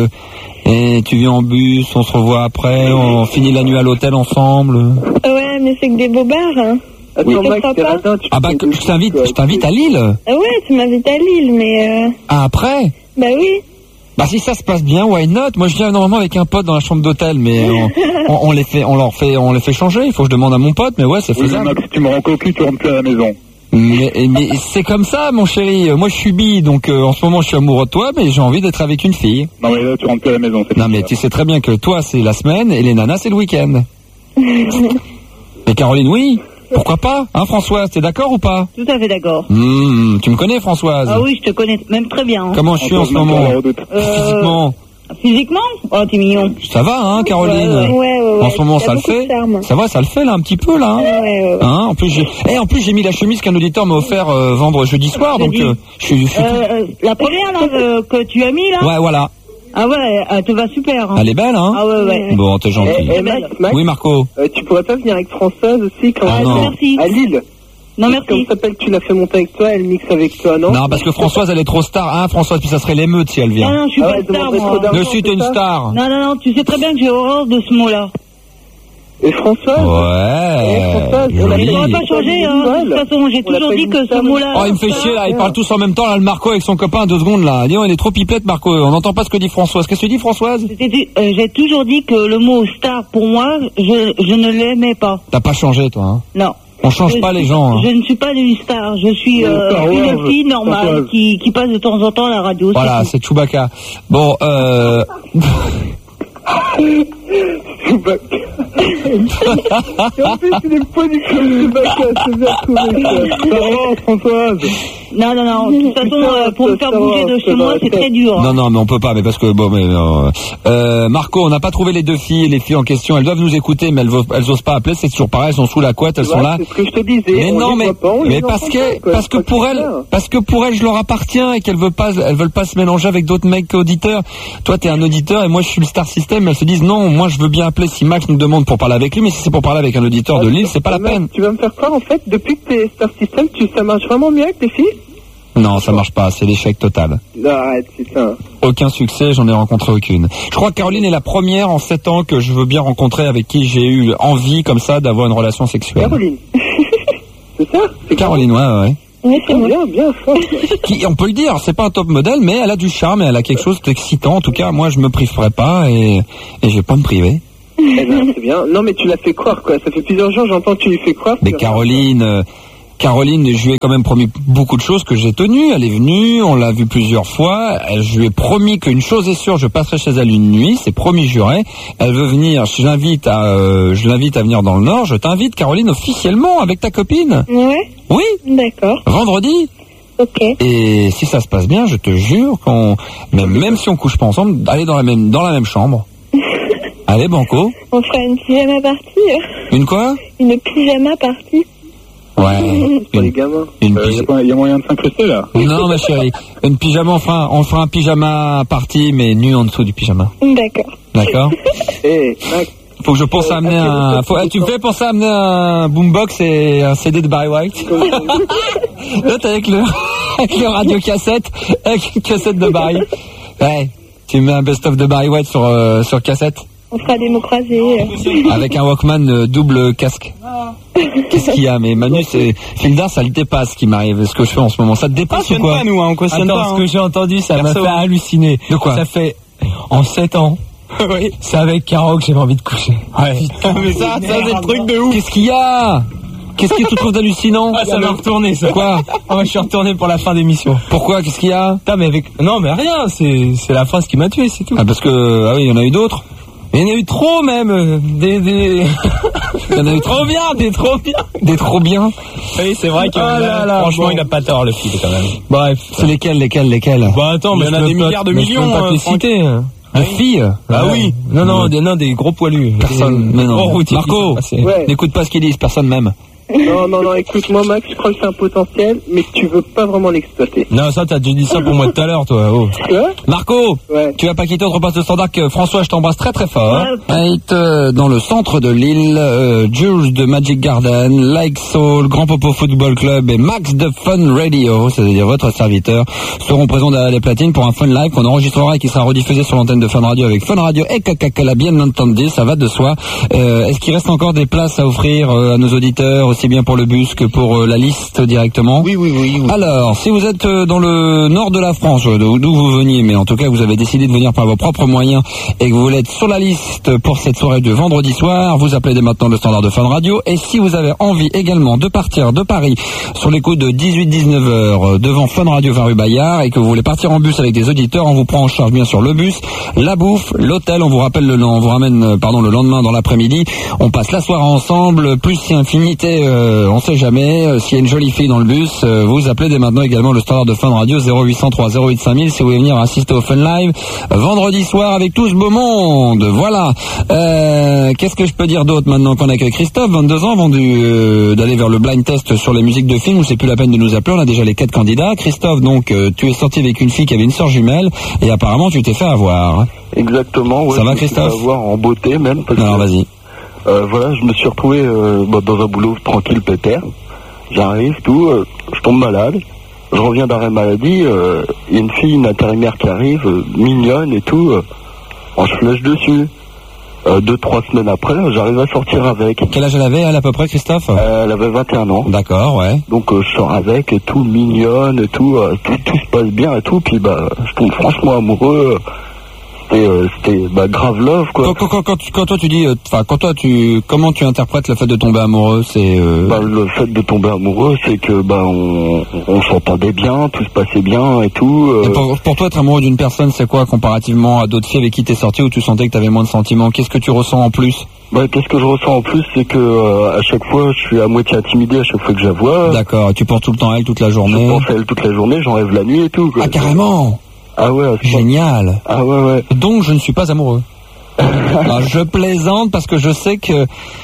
et tu viens en bus, on se revoit après, on finit la nuit à l'hôtel ensemble. Ouais, mais c'est que des bobards, hein. Attends, Max, t'es radin, je t'invite à Lille. Ah ouais, tu m'invites à Lille, mais Ah, après? Bah oui. Bah si ça se passe bien, why not? Moi je viens normalement avec un pote dans la chambre d'hôtel, mais on les fait changer. Il faut que je demande à mon pote, mais ouais, c'est faisable. Max, tu me rends cocu, tu rentres plus à la maison. Mais c'est comme ça, mon chéri. Moi je suis bi, donc en ce moment je suis amoureux de toi, mais j'ai envie d'être avec une fille. Non mais là tu rentres plus à la maison. Non mais tu sais très bien que toi c'est la semaine et les nanas c'est le week-end. Mais Caroline, oui. Pourquoi pas? Hein, Françoise, t'es d'accord ou pas? Tout à fait d'accord. Tu me connais, Françoise? Ah oui, je te connais même très bien. Hein. Comment je suis en ce moment? Physiquement? Physiquement? Oh, t'es mignon. Ça va, hein, Caroline? Ouais. En ce moment, ça le fait. Ça va, ça le fait, là, un petit peu, là. Ouais. Hein, en plus, j'ai mis la chemise qu'un auditeur m'a offert jeudi soir, donc je suis la première, là, que tu as mis, là? Ouais, voilà. Ah ouais, elle te va super. Hein. Elle est belle, hein? Ah ouais. Bon, t'es gentil. Max, oui, Marco. Tu pourrais pas venir avec Françoise aussi quand merci. À Lille? Non, merci. Comme ça s'appelle, tu l'as fait monter avec toi, elle mixe avec toi, non? Non, parce que Françoise, elle est trop star. Hein, Françoise, puis ça serait l'émeute si elle vient. Non, je suis pas star, moi. Je suis une star. Non, tu sais très bien que j'ai horreur de ce mot-là. Et Françoise? Ouais. On n'aurait pas changé, hein. De toute façon, j'ai toujours dit que ce mot-là... Oh, il me fait chier, là. Ils parlent tous en même temps, là, le Marco avec son copain, 2 secondes, là. Dis, il est trop pipelette, Marco. On n'entend pas ce que dit Françoise. Qu'est-ce que tu dis, Françoise? J'ai toujours dit que le mot star, pour moi, je ne l'aimais pas. T'as pas changé, toi, hein? Non. On change pas les gens. Hein. Je ne suis pas une star, je suis une fille normale qui passe de temps en temps à la radio. Voilà, c'est Chewbacca. Bon, Chewbacca. En plus, il est pas du tout Chewbacca, c'est bien trouvé, ça. Ça va, Françoise? Non. De toute façon, pour me faire bouger de chez moi, c'est très dur. Non, mais on peut pas, mais parce que Marco, on n'a pas trouvé les 2 filles, les filles en question. Elles doivent nous écouter, mais elles osent pas appeler. C'est toujours pareil. Elles sont sous la couette, elles sont là. C'est ce que je te disais. Mais non, mais parce que pour elles, je leur appartiens et qu'elles veulent pas se mélanger avec d'autres mecs auditeurs. Toi, t'es un auditeur et moi, je suis le Star System. Elles se disent non, moi, je veux bien appeler si Max nous demande pour parler avec lui, mais si c'est pour parler avec un auditeur de Lille, c'est pas la peine. Tu vas me faire croire, en fait, depuis que t'es Star System, ça marche vraiment mieux avec tes filles? Non, ça marche pas, c'est l'échec total. Non, arrête, c'est ça. Aucun succès, j'en ai rencontré aucune. Je crois que Caroline est la première en 7 ans que je veux bien rencontrer avec qui j'ai eu envie, comme ça, d'avoir une relation sexuelle. Caroline. C'est ça? Caroline, ouais. Oui, c'est moi. Bien, Qui, on peut le dire, c'est pas un top modèle, mais elle a du charme et elle a quelque chose d'excitant. En tout cas, moi, je me priverai pas et je vais pas me priver. Eh ben, c'est bien. Non, mais tu l'as fait croire, quoi. Ça fait plusieurs jours, j'entends que tu lui fais croire. Mais Caroline, je lui ai quand même promis beaucoup de choses que j'ai tenues. Elle est venue, on l'a vue plusieurs fois. Je lui ai promis qu'une chose est sûre, je passerai chez elle une nuit. C'est promis, juré. Elle veut venir. Je l'invite à venir dans le Nord. Je t'invite, Caroline, officiellement avec ta copine. Ouais. Oui. D'accord. Vendredi. Ok. Et si ça se passe bien, je te jure même si on couche pas ensemble, aller dans la même chambre. Allez, banco. On fera une pyjama party. Une quoi? Une pyjama party. Ouais. Pour les gamins. Il y a moyen de s'incruster là. Non, ma chérie. Une pyjama, on fera un pyjama party, mais nu en dessous du pyjama. D'accord. D'accord. Eh, Max. Faut que je pense à amener tu me fais penser à amener un boombox et un CD de Barry White. Là, t'es avec le radio cassette, avec une cassette de Barry. Ouais. Tu mets un best-of de Barry White sur cassette. On fera des mots croisés. Avec un Walkman double casque. Qu'est-ce qu'il y a? Mais Manu, Filda, ça le dépasse ce qui m'arrive, ce que je fais en ce moment. Ça te dépasse ou quoi? Pas, nous, on cautionne pas. Ce que j'ai entendu, ça m'a fait halluciner. De quoi? Ça fait, en 7 ans. Oui. C'est avec Caro que j'avais envie de coucher. Ouais. Putain, mais ça, c'est le truc de ouf. Qu'est-ce qu'il y a? Qu'est-ce que tu trouves d'hallucinant? Ah, ça m'a retourné, ça. Quoi? Je suis retourné pour la fin d'émission. Pourquoi? Qu'est-ce qu'il y a? Putain, mais non, mais rien, c'est la phrase qui m'a tué, c'est tout. Ah, parce que, oui, il y en a eu d'autres. Il y en a eu trop, même, il y en a eu trop bien, des trop bien. Des trop bien. Oui, c'est vrai que, franchement, bon. Il a pas tort, le film, quand même. Bref. C'est lesquels? Bah, attends, mais il y en a des milliards de millions, je peux pas te les citer. De filles? Ah oui. Non, des gros poilus. Personne, mais non. Marco, n'écoute pas ce qu'ils disent, personne même. Non, écoute-moi, Max, je crois que c'est un potentiel, mais que tu veux pas vraiment l'exploiter. Non, ça, t'as déjà dit ça pour moi tout à l'heure, toi. Oh. Quoi? Marco, tu vas pas quitter autre passe de standard que François, je t'embrasse très très fort. Dans le centre de l'île, Jules de Magic Garden, Like Soul, Grand Popo Football Club et Max de Fun Radio, c'est-à-dire votre serviteur, seront présents derrière les platines pour un fun live qu'on enregistrera et qui sera rediffusé sur l'antenne de Fun Radio avec Fun Radio et Coca-Cola, bien entendu, ça va de soi. Est-ce qu'il reste encore des places à offrir à nos auditeurs, aussi bien pour le bus que pour la liste directement? Oui. Alors, si vous êtes dans le nord de la France, d'où vous veniez, mais en tout cas vous avez décidé de venir par vos propres moyens et que vous voulez être sur la liste pour cette soirée de vendredi soir, vous appelez dès maintenant le standard de Fun Radio. Et si vous avez envie également de partir de Paris sur les coups de 18-19 heures devant Fun Radio 20 rue Bayard et que vous voulez partir en bus avec des auditeurs, on vous prend en charge bien sûr le bus, la bouffe, l'hôtel, on vous ramène le lendemain dans l'après-midi. On passe la soirée ensemble, plus si infinité, on sait jamais. S'il y a une jolie fille dans le bus, vous appelez dès maintenant également le standard de Fun Radio 0803 08 5000 si vous voulez venir assister au Fun Live vendredi soir avec tout ce beau monde. Voilà. Qu'est-ce que je peux dire d'autre maintenant qu'on a que Christophe, 22 ans, vendu d'aller vers le blind test sur les musiques de films où c'est plus la peine de nous appeler, on a déjà les 4 candidats. Christophe, donc tu es sorti avec une fille qui avait une sœur jumelle et apparemment tu t'es fait avoir. Exactement. Ouais, ça va Christophe? Avoir en beauté même. Alors vas-y. Voilà, je me suis retrouvé dans un boulot tranquille, pépère. J'arrive, je tombe malade. Je reviens d'arrêt maladie. Il y a une fille, une intérimaire qui arrive, mignonne et tout. Je flèche dessus. 2-3 semaines après, j'arrive à sortir avec. Quel âge elle avait, elle, à peu près, Christophe? Elle avait 21 ans. D'accord, ouais. Donc je sors avec et tout, mignonne et tout, tout se passe bien et tout. Puis je tombe franchement amoureux. C'était grave love, quoi. Quand toi tu dis, comment tu interprètes le fait de tomber amoureux? C'est le fait de tomber amoureux, c'est que on s'entendait bien, tout se passait bien et tout. Et pour toi, être amoureux d'une personne, c'est quoi comparativement à d'autres filles avec qui t'es sorti où tu sentais que t'avais moins de sentiments? Qu'est-ce que tu ressens en plus? Qu'est-ce que je ressens en plus, c'est que à chaque fois, je suis à moitié intimidé à chaque fois que je la vois. D'accord. Tu penses tout le temps à elle toute la journée? Je pense à elle toute la journée, j'en rêve la nuit et tout, quoi. Ah, carrément. Ah ouais, génial. Ah ouais. Donc je ne suis pas amoureux. Alors, je plaisante parce que je sais que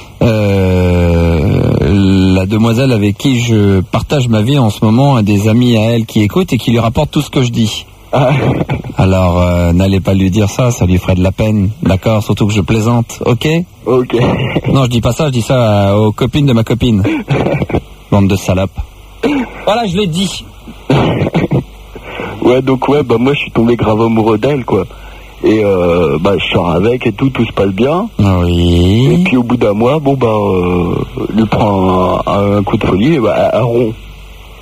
la demoiselle avec qui je partage ma vie en ce moment a des amis à elle qui écoutent et qui lui rapportent tout ce que je dis. Alors n'allez pas lui dire ça lui ferait de la peine, d'accord? Surtout que je plaisante, ok? Ok. Non, je dis pas ça, je dis ça aux copines de ma copine. Bande de salopes. Voilà, je l'ai dit. Ouais, donc moi je suis tombé grave amoureux d'elle, quoi. Et je sors avec et tout se passe bien. Oui. Et puis au bout d'un mois, lui prend un coup de folie, et elle rompt.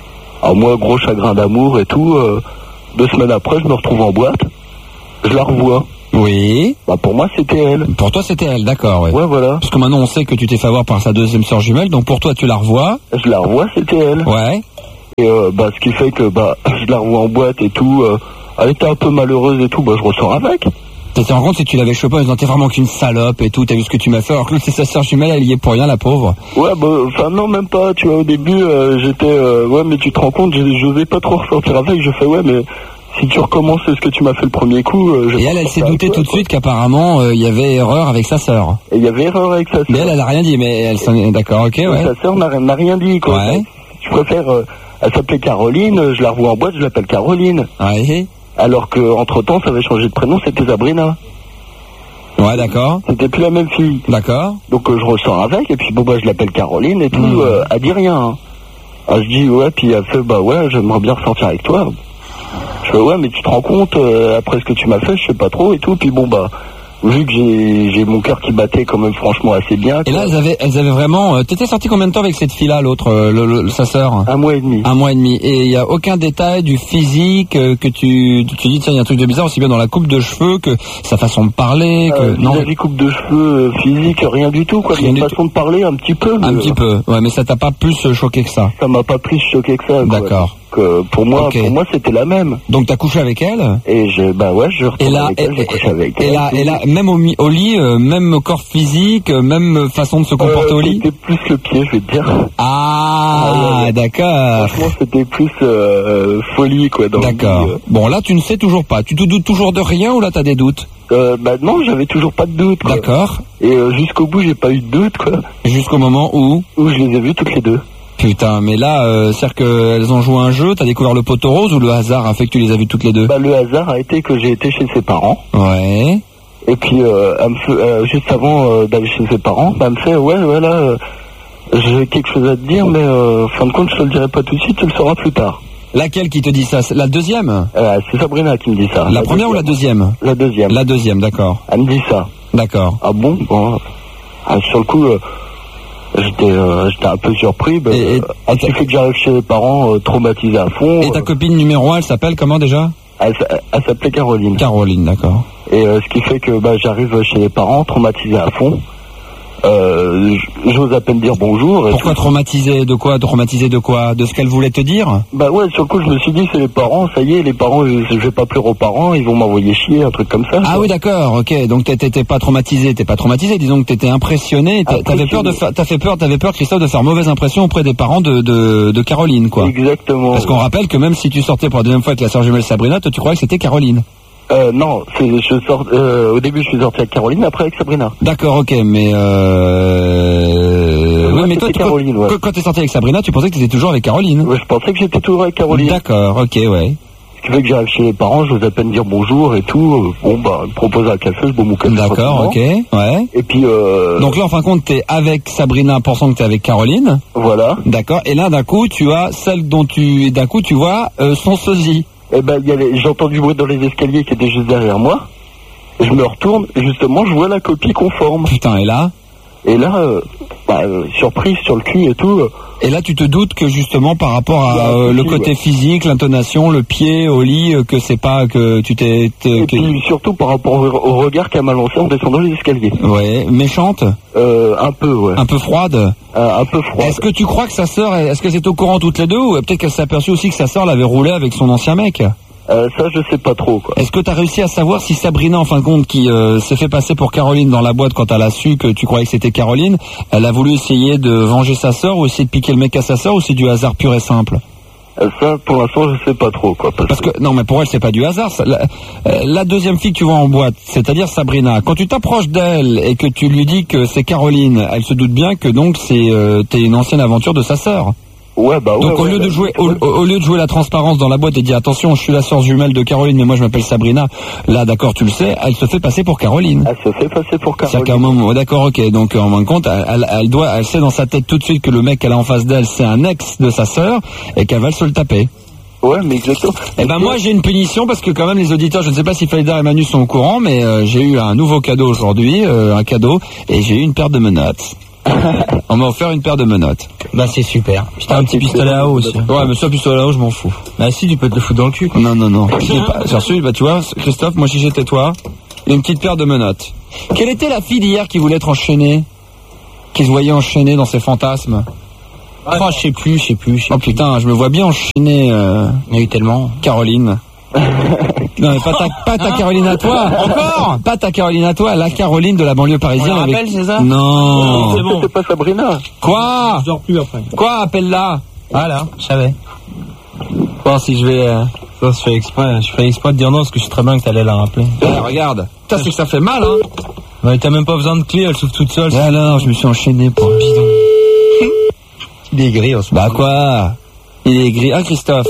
Alors moi, gros chagrin d'amour et tout. 2 semaines après, je me retrouve en boîte. Je la revois. Oui. Bah pour moi, c'était elle. Pour toi, c'était elle, d'accord. Ouais. Ouais, voilà. Parce que maintenant, on sait que tu t'es fait avoir par sa deuxième sœur jumelle, donc pour toi, tu la revois. Je la revois, c'était elle. Ouais. Et ce qui fait que je la revois en boîte et tout. Elle était un peu malheureuse et tout. Bah je ressors avec. Tu te rends compte si tu l'avais chopé en disant t'es vraiment qu'une salope et tout, t'as vu ce que tu m'as fait, alors que c'est sa sœur jumelle, elle y est pour rien, la pauvre. Ouais, enfin non, même pas, tu vois, au début, j'étais, ouais, mais tu te rends compte, j'osais pas trop ressortir avec, je fais, ouais, mais si tu recommences ce que tu m'as fait le premier coup... et elle s'est doutée tout de suite qu'apparemment, il y avait erreur avec sa sœur. Et il y avait erreur avec sa sœur. Mais elle a rien dit, mais elle s'en est d'accord, ok, ouais. Sa sœur n'a rien dit, quoi. Ouais. Je préfère, elle s'appelait Caroline, je la revois en boîte, je l'appelle Caroline. Ouais. Alors que entre temps, ça avait changé de prénom, c'était Sabrina. Ouais, d'accord. C'était plus la même fille. D'accord. Donc je ressors avec, et puis je l'appelle Caroline et tout, elle dit rien. Hein. Alors, je dis ouais, puis elle fait ouais, j'aimerais bien ressortir avec toi. Je fais ouais, mais tu te rends compte, après ce que tu m'as fait, je sais pas trop et tout, puis vu que j'ai mon cœur qui battait quand même franchement assez bien. Et là, elles avaient vraiment... T'étais sorti combien de temps avec cette fille-là, l'autre, sa sœur? 1 mois et demi. 1 mois et demi. Et il n'y a aucun détail du physique que tu dis, tiens, il y a un truc de bizarre, aussi bien dans la coupe de cheveux que sa façon de parler, que... non, la coupe de cheveux, physique, rien du tout, quoi. Une façon de parler, un petit peu. Un petit peu, ouais, mais ça t'a pas plus choqué que ça? Ça m'a pas plus choqué que ça, quoi. D'accord. Pour moi, c'était la même. Donc t'as couché avec elle? Et je retourne avec elle, j'ai couché avec elle. Et là, même au lit, même corps physique, même façon de se comporter au lit? C'était plus le pied, je vais te dire. Ah, d'accord. Franchement, c'était plus folie, quoi. D'accord. Bon, là, tu ne sais toujours pas. Tu te doutes toujours de rien ou là, t'as des doutes? Non, j'avais toujours pas de doute, quoi. D'accord. Et jusqu'au bout, j'ai pas eu de doute, quoi. Jusqu'au moment où je les ai vues toutes les deux. Putain, mais là, c'est-à-dire qu'elles ont joué un jeu, t'as découvert le poteau rose ou le hasard a fait que tu les as vues toutes les deux? Le hasard a été que j'ai été chez ses parents. Ouais. Et puis, elle me fait, juste avant d'aller chez ses parents, elle me fait, ouais, là, j'ai quelque chose à te dire, mais fin de compte, je te le dirai pas tout de suite, tu le sauras plus tard. Laquelle qui te dit ça? La deuxième? C'est Sabrina qui me dit ça. La première ou la deuxième? La deuxième. La deuxième, d'accord. Elle me dit ça. D'accord. Ah bon, sur le coup... J'étais un peu surpris. Ce qui fait que j'arrive chez les parents traumatisés à fond. Et ta copine numéro 1, elle s'appelle comment déjà? Elle s'appelait Caroline. Caroline, d'accord. Et ce qui fait que j'arrive chez les parents traumatisés à fond. J'ose à peine dire bonjour. Pourquoi traumatisé? De quoi? Traumatisé de quoi? De ce qu'elle voulait te dire? Ouais, sur le coup, je me suis dit, c'est les parents, ça y est, les parents, je vais pas pleurer aux parents, ils vont m'envoyer chier, un truc comme ça. Ah oui, d'accord, ok. Donc t'étais pas traumatisé, disons que t'étais impressionné. T'avais peur, Christophe, de faire mauvaise impression auprès des parents de Caroline, quoi. Exactement. Parce qu'on rappelle que même si tu sortais pour la deuxième fois avec la sœur jumelle Sabrina, toi tu croyais que c'était Caroline. Non, au début je suis sorti avec Caroline, après avec Sabrina. D'accord, ok, mais oui, mais toi, Caroline, quand t'es sorti avec Sabrina, tu pensais que t'étais toujours avec Caroline? Ouais, je pensais que j'étais toujours avec Caroline. D'accord, ok, ouais. Ce qui fait que j'arrive chez les parents, j'ose à peine dire bonjour et tout. Ils me proposent un café, je bois mon café. D'accord, ok, ouais. Et puis donc là, en fin de compte, t'es avec Sabrina pensant que t'es avec Caroline. Voilà. D'accord, et là, d'un coup, tu as celle dont tu vois son sosie. J'ai entendu du bruit dans les escaliers qui étaient juste derrière moi. Je me retourne, et justement, je vois la copie conforme. Putain, et là, surprise sur le cul et tout. Et là, tu te doutes que justement, par rapport à le côté physique, l'intonation, le pied au lit, que c'est pas que tu t'es... Et puis surtout par rapport au regard qu'elle m'a lancé en descendant les escaliers. Ouais, méchante? Un peu, ouais. Un peu froide? Un peu froide. Est-ce que tu crois que sa sœur, est-ce qu'elles étaient au courant toutes les deux, ou peut-être qu'elle s'est aperçue aussi que sa sœur l'avait roulé avec son ancien mec? Ça, je sais pas trop, quoi. Est-ce que t'as réussi à savoir si Sabrina, en fin de compte, qui s'est fait passer pour Caroline dans la boîte quand elle a su que tu croyais que c'était Caroline, elle a voulu essayer de venger sa sœur ou essayer de piquer le mec à sa sœur, ou c'est du hasard pur et simple? Ça, pour l'instant, je sais pas trop, quoi. Parce que non, mais pour elle, c'est pas du hasard. La deuxième fille que tu vois en boîte, c'est-à-dire Sabrina, quand tu t'approches d'elle et que tu lui dis que c'est Caroline, elle se doute bien que donc t'es une ancienne aventure de sa sœur. Ouais, donc au lieu de jouer la transparence dans la boîte et dire attention, je suis la sœur jumelle de Caroline, mais moi je m'appelle Sabrina. Là, d'accord, tu le sais, elle se fait passer pour Caroline. Elle se fait passer pour Caroline. C'est-à-dire qu'à un moment, d'accord, ok. Donc en fin de compte, elle sait dans sa tête tout de suite que le mec qu'elle a en face d'elle, c'est un ex de sa sœur et qu'elle va se le taper. Ouais, mais exactement. Moi j'ai une punition parce que quand même les auditeurs, je ne sais pas si Faïda et Manu sont au courant, mais j'ai eu un nouveau cadeau aujourd'hui, et j'ai eu une paire de menottes. On m'a offert une paire de menottes. Bah c'est super. J'étais un petit pistolet à eau aussi. Ouais, mais ça, pistolet à eau, je m'en fous. Bah si, tu peux te le foutre dans le cul. Non. J'ai reçu, bah tu vois, Christophe, moi si j'étais toi, une petite paire de menottes. Quelle était la fille d'hier qui voulait être enchaînée? Qui se voyait enchaînée dans ses fantasmes? Enfin, je sais plus. Oh putain, je me vois bien enchaîner. Il y a eu tellement. Caroline. Non, mais pas ta Caroline à toi. Encore? Pas ta Caroline à toi, la Caroline de la banlieue parisienne. On la rappelle, c'est ça? Non. C'est bon. C'est pas Sabrina. Quoi? Je dors plus après. Quoi? Appelle-la. Voilà, je savais. Bon, si je vais... Ça, je fais exprès de dire non, parce que je sais très bien que t'allais la rappeler. Regarde. Putain, c'est que ça fait mal, hein. Ouais, t'as même pas besoin de clé, elle s'ouvre toute seule. Et alors, je me suis enchaîné pour un bidon. Il est gris en ce moment. Bah quoi? Il est gris. Ah, Christophe.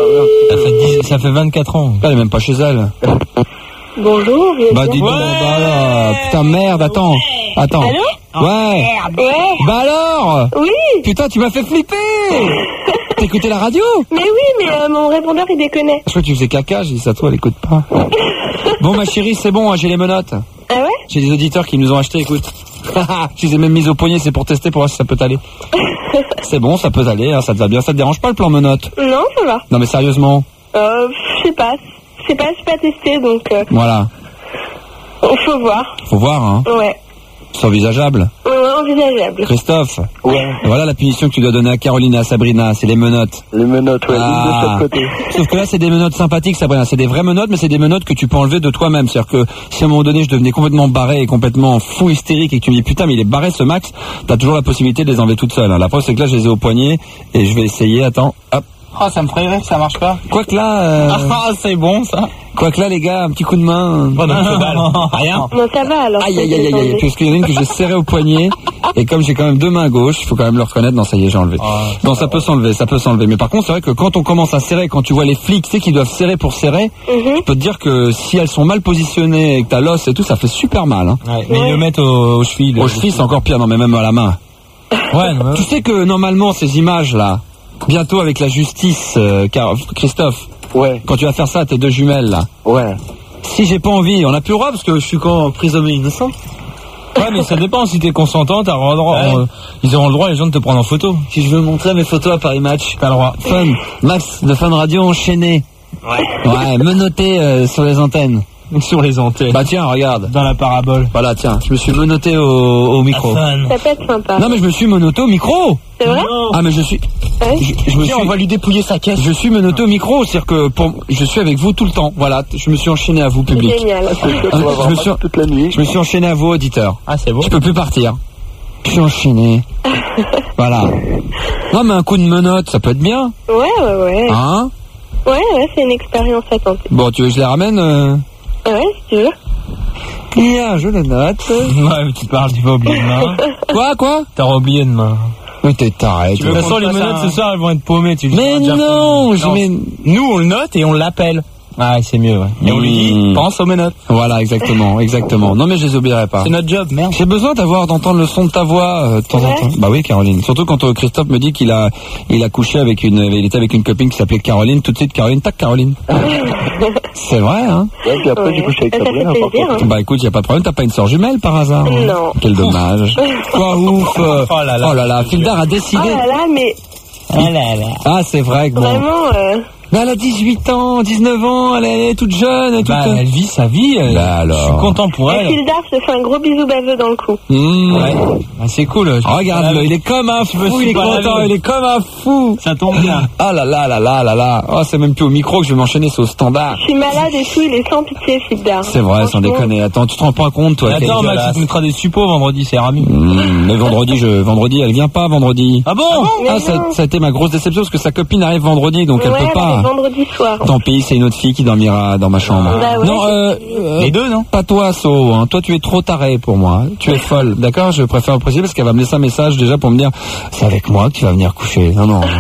Ça fait 24 ans. Elle est même pas chez elle. Bonjour. Bah dis donc, bah là, putain merde, attends. Allô? Ouais. Bah alors? Oui. Putain, tu m'as fait flipper. T'as écouté la radio? Mais oui, mais mon répondeur il déconnait. Je crois que tu faisais caca, j'ai dit ça toi, elle écoute pas. Bon ma chérie, c'est bon, j'ai les menottes. Ah ouais? J'ai des auditeurs qui nous ont acheté, écoute. Je les ai même mises au poignet, c'est pour tester, pour voir si ça peut t'aller. C'est bon, ça peut t'aller, hein, ça te va bien. Ça te dérange pas le plan menottes? Non, ça va. Non mais sérieusement. Je sais pas. Je sais pas testé, donc... Voilà. Faut voir. Faut voir, hein. Ouais. C'est envisageable. Ouais, envisageable. Christophe. Ouais. Voilà la punition que tu dois donner à Caroline et à Sabrina, c'est les menottes. Les menottes, ouais, une de chaque côté. Sauf que là, c'est des menottes sympathiques, Sabrina. C'est des vraies menottes, mais c'est des menottes que tu peux enlever de toi-même. C'est-à-dire que si à un moment donné, je devenais complètement barré et complètement fou hystérique et que tu me dis, putain, mais il est barré ce Max, t'as toujours la possibilité de les enlever toutes seules. Hein. La preuve, c'est que là, je les ai au poignet et je vais essayer. Attends, hop. Oh, ça me ferait rire que ça marche pas. Quoique là... Ah, c'est bon, ça. Quoique là, les gars, un petit coup de main. Bon, rien. Non, ça va alors. Aïe. Parce qu'il y en a une que j'ai serrée au poignet. Et comme j'ai quand même deux mains gauches, il faut quand même le reconnaître. Non, ça y est, j'ai enlevé. Non, ça peut s'enlever. Mais par contre, c'est vrai que quand on commence à serrer, quand tu vois les flics, tu sais, qui doivent serrer pour serrer, je peux te dire que si elles sont mal positionnées et que t'as l'os et tout, ça fait super mal. Hein. Ouais, mais ils le mettent aux chevilles. Aux chevilles, c'est encore pire. Non, mais même à la main. Ouais, non, tu sais que normalement, ces images-là, bientôt avec la justice, Christophe. Ouais. Quand tu vas faire ça à tes deux jumelles, là. Ouais. Si j'ai pas envie, on a plus le droit parce que je suis quand prisonnier innocent. Ouais, mais ça dépend. Si t'es consentant, t'as le droit. Ils auront le droit, les gens, de te prendre en photo. Si je veux montrer mes photos à Paris Match, t'as le droit. Fun. Max de Fun Radio enchaîné. Ouais, menotté sur les antennes. Sur les antennes. Bah tiens, regarde. Dans la parabole. Voilà, tiens, je me suis menotté au micro. Ça peut être sympa. Non mais je me suis menotté au micro. C'est vrai? Ah mais je suis... on va lui dépouiller sa caisse. Je suis menotté au micro, c'est-à-dire que je suis avec vous tout le temps. Voilà, je me suis enchaîné à vous, public. Génial. Toute la nuit. Je me suis enchaîné à vous, auditeurs. Ah, c'est beau. Je peux plus partir. Je suis enchaîné. Voilà. Non mais un coup de menotte, ça peut être bien. Ouais. Hein? Ouais, c'est une expérience à tenter. Bon, tu veux que je les ramène Ouais, si tu veux. Bien, je le note. Ouais, mais tu parles, tu vas oublier de main. Quoi? T'as oublié de main. Mais t'es taré. De toute façon, les menottes ce soir, elles vont être paumées. Mais non, nous, on le note et on l'appelle. Ah, c'est mieux, ouais. Et on lui dit, pense aux menottes. Voilà, exactement. Non, mais je les oublierai pas. C'est notre job, merde. J'ai besoin d'entendre le son de ta voix de temps en temps. Bah oui, Caroline. Surtout quand Christophe me dit qu'il a couché avec il était avec une copine qui s'appelait Caroline. Tout de suite, Caroline, tac, Caroline. C'est vrai, hein? Ouais, puis après, j'ai couché avec Sabrina, par contre. Bah écoute, y a pas de problème. T'as pas une sœur jumelle par hasard? Non. Quel dommage. Quoi, ouf. Oh là là. Fildar a décidé. Oh là là, mais... Ah, c'est vrai que bon. Vraiment, Mais elle a 18 ans, 19 ans, elle est toute jeune et tout. Bah, elle vit sa vie. Bah alors. Je suis content pour elle. Et Fildar se fait un gros bisou baveux dans le cou. Ouais. Ah, c'est cool. Regarde-le, il est comme un fou, il est content, il est comme un fou. Ça tombe bien. Ah là là. Oh, c'est même plus au micro que je vais m'enchaîner, c'est au standard. Je suis malade et tout, il est sans pitié, Fildar. C'est vrai, sans déconner. Attends, tu te rends pas compte, toi? Attends, Max, tu te mettras des suppos vendredi, c'est Rami. Mais vendredi, elle vient pas vendredi. Ah bon? Ah, ça a été ma grosse déception parce que sa copine arrive vendredi, donc elle peut pas. Vendredi soir. Tant pis, c'est une autre fille qui dormira dans ma chambre. Bah ouais, non, les deux, non? Pas toi, So. Hein. Toi, tu es trop taré pour moi. Tu es folle, d'accord? Je préfère le préciser parce qu'elle va me laisser un message déjà pour me dire c'est avec moi que tu vas venir coucher.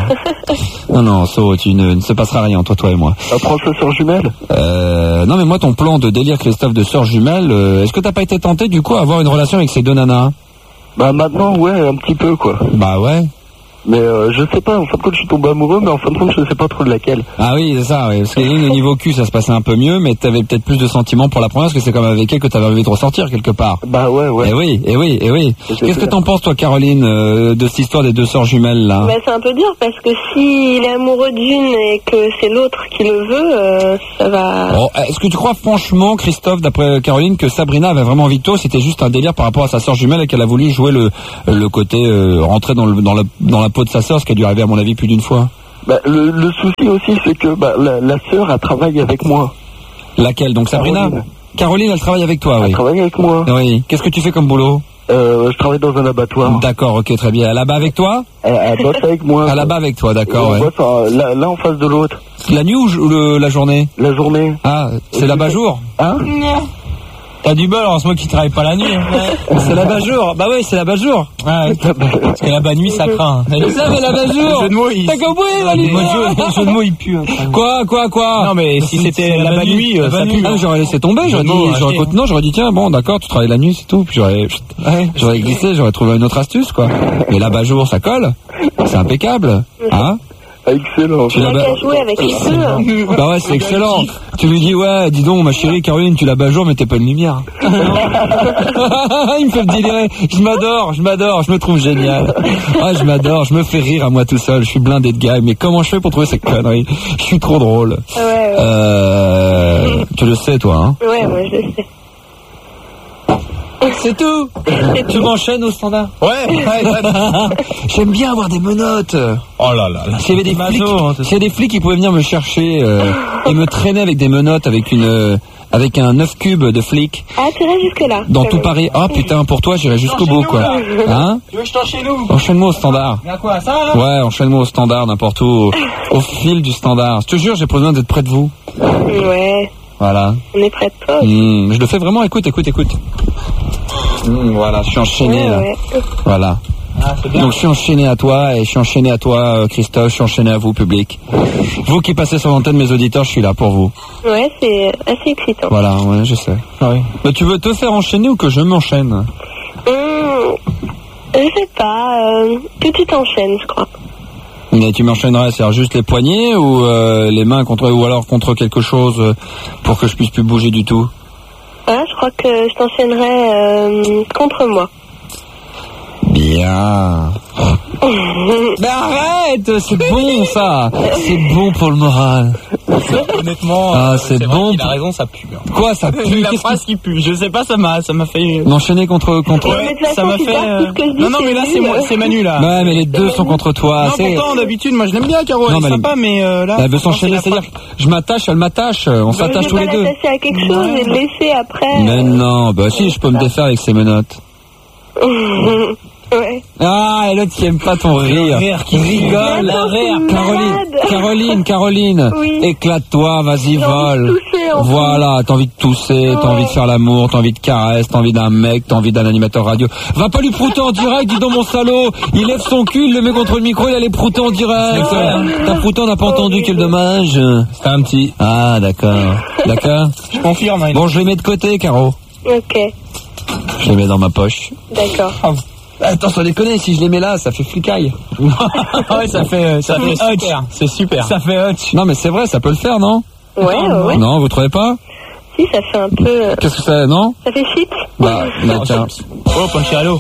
Non, So, tu ne se passera rien entre toi et moi. Apprends ça sur jumelle. Non, mais moi, ton plan de délire Christophe de sœur jumelle, est-ce que t'as pas été tenté du coup à avoir une relation avec ces deux nanas? Bah maintenant, ouais, un petit peu quoi. Bah ouais. Mais je sais pas, en fin de compte je suis tombé amoureux, mais en fin de compte je sais pas trop de laquelle. Ah oui, c'est ça, oui. Parce que au niveau cul ça se passait un peu mieux, mais t'avais peut-être plus de sentiments pour la première, parce que c'est comme avec elle que t'avais envie de ressortir quelque part. Bah ouais. Eh oui. Qu'est-ce que t'en penses toi, Caroline, de cette histoire des deux sœurs jumelles là? Bah c'est un peu dur, parce que s'il est amoureux d'une et que c'est l'autre qui le veut, ça va... Bon, est-ce que tu crois franchement, Christophe, d'après Caroline, que Sabrina avait vraiment envie de toi, c'était juste un délire par rapport à sa sœur jumelle et qu'elle a voulu jouer le côté rentrer dans la peau de sa sœur, ce qui a dû arriver à mon avis plus d'une fois? Bah, le souci aussi c'est que la sœur elle travaille avec moi. Laquelle? Donc Sabrina? Caroline elle travaille avec toi, oui. Elle travaille avec moi. Oui. Qu'est-ce que tu fais comme boulot? Je travaille dans un abattoir. D'accord, ok, très bien. Elle abat avec toi? Elle bosse avec moi. Elle abat avec toi, d'accord, ouais. On bosse là en face de l'autre. La nuit ou la journée? La journée. Ah, c'est l'abat-jour? Hein? T'as du bol, alors c'est moi qui travaille pas la nuit. C'est l'abat-jour. Bah oui, c'est l'abat-jour. Ouais, parce que la nuit ça craint. C'est ça, mais l'abat-jour. Jeu de mots, t'as compris, le jeu de mots il pue. Quoi? Non mais si c'était la nuit, ça pue. Ah, j'aurais laissé tomber, j'aurais dit tiens, bon d'accord, tu travailles la nuit, c'est tout. Puis j'aurais glissé, j'aurais trouvé une autre astuce quoi. Mais l'abat-jour, ça colle. C'est impeccable. Hein? Excellent. Tu n'as qu'à jouer avec les deux. Bah ouais, c'est excellent. Tu lui dis, ouais, dis donc, ma chérie Caroline, tu l'abat-jour, mais t'es pas une lumière. Il me fait me délirer. Je m'adore, je me trouve génial. Ah, je m'adore, je me fais rire à moi tout seul. Je suis blindé de gars, mais comment je fais pour trouver ces conneries? Je suis trop drôle. Ouais. Tu le sais, toi, hein? Ouais, moi je le sais. C'est tout. Tu m'enchaînes au standard? Ouais. J'aime bien avoir des menottes. Oh là là. S'il y avait des flics qui pouvaient venir me chercher et me traîner avec des menottes, avec un 9 cubes de flics. Ah, tu irais jusque là. Dans tout Paris. Ah putain, pour toi, j'irai jusqu'au bout, quoi. Hein? Tu veux que je t'enchaîne où? Enchaîne-moi au standard. Y'a quoi, ça là? Ouais, enchaîne-moi au standard, n'importe où. Au fil du standard. Je te jure, j'ai besoin d'être près de vous. Ouais. Voilà. On est près de toi. Je le fais vraiment, écoute. Voilà, je suis enchaîné là. Voilà. Ah, c'est bien. Donc je suis enchaîné à toi, et je suis enchaîné à toi, Christophe, je suis enchaîné à vous, public. Vous qui passez sur l'antenne, mes auditeurs, je suis là pour vous. Ouais, c'est assez excitant. Voilà, ouais, je sais. Oui. Mais tu veux te faire enchaîner ou que je m'enchaîne? Je sais pas, que tu t'enchaînes, je crois. Mais tu m'enchaînerais, c'est-à-dire juste les poignets ou les mains ou alors contre quelque chose pour que je puisse plus bouger du tout? Ah, je crois que je t'enchaînerais contre moi. Bien. Mais arrête, c'est bon ça. C'est bon pour le moral. Honnêtement, c'est bon. Il a raison, ça pue. Quoi, ça pue? La phrase qui pue. Je sais pas, ça m'a fait. M'enchaîner contre. Ouais, ça m'a fait. Non, mais là c'est Manu là. Ouais, mais les deux sont contre toi. Non, pourtant d'habitude, moi je l'aime bien, Caro. Elle est sympa, mais là. Elle veut s'enchaîner, c'est-à-dire que je m'attache, elle m'attache. On s'attache tous les deux. Je vais pas l'attacher à quelque chose et le laisser après. Mais non, bah si, je peux me défaire avec ces menottes. Ouais. Ah, et l'autre qui aime pas ton rire. Qui rigole. Caroline. Oui. Éclate-toi, vas-y, vole. Voilà, t'as envie de tousser, t'as envie de faire l'amour, t'as envie de caresse, t'as envie d'un mec, t'as envie d'un animateur radio. Va pas lui prouter en direct, dis donc mon salaud. Il lève son cul, il le met contre le micro, il allait prouter en direct. T'as prouté, on n'a pas entendu, quel dommage. C'était un petit. Ah, d'accord. Je confirme. Hein. Bon, je les mets de côté, Caro. Ok. Je les mets dans ma poche. D'accord. Attends, sans déconner, si je les mets là, ça fait flicaille. Ouais, ça fait super. C'est super. Ça fait hutch. Non, mais c'est vrai, ça peut le faire, non? Ouais. Non, vous trouvez pas? Si, ça fait un peu... Qu'est-ce que ça, non? Ça fait chips. Bah tiens. Oh, Ponchialo.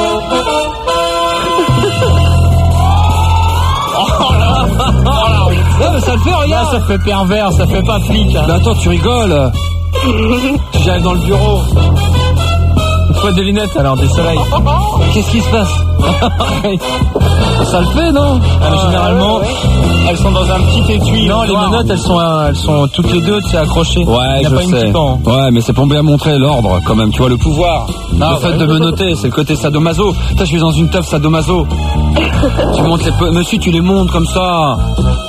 Non, mais ça le fait, regarde. Ça fait pervers, ça fait pas flic. Mais attends, tu rigoles. J'arrive dans le bureau. Faut des lunettes alors, des soleils. Qu'est-ce qui se passe? Ça le fait, non? Généralement, elles sont dans un petit étui. Non, les menottes, elles sont toutes les deux, c'est accroché. Ouais, je sais. Ouais, mais c'est pour bien montrer l'ordre, quand même. Tu vois, le pouvoir. Le fait de menotter, c'est le côté sadomaso. Putain, je suis dans une teuf sadomaso. Tu montes les... Monsieur, tu les montes comme ça.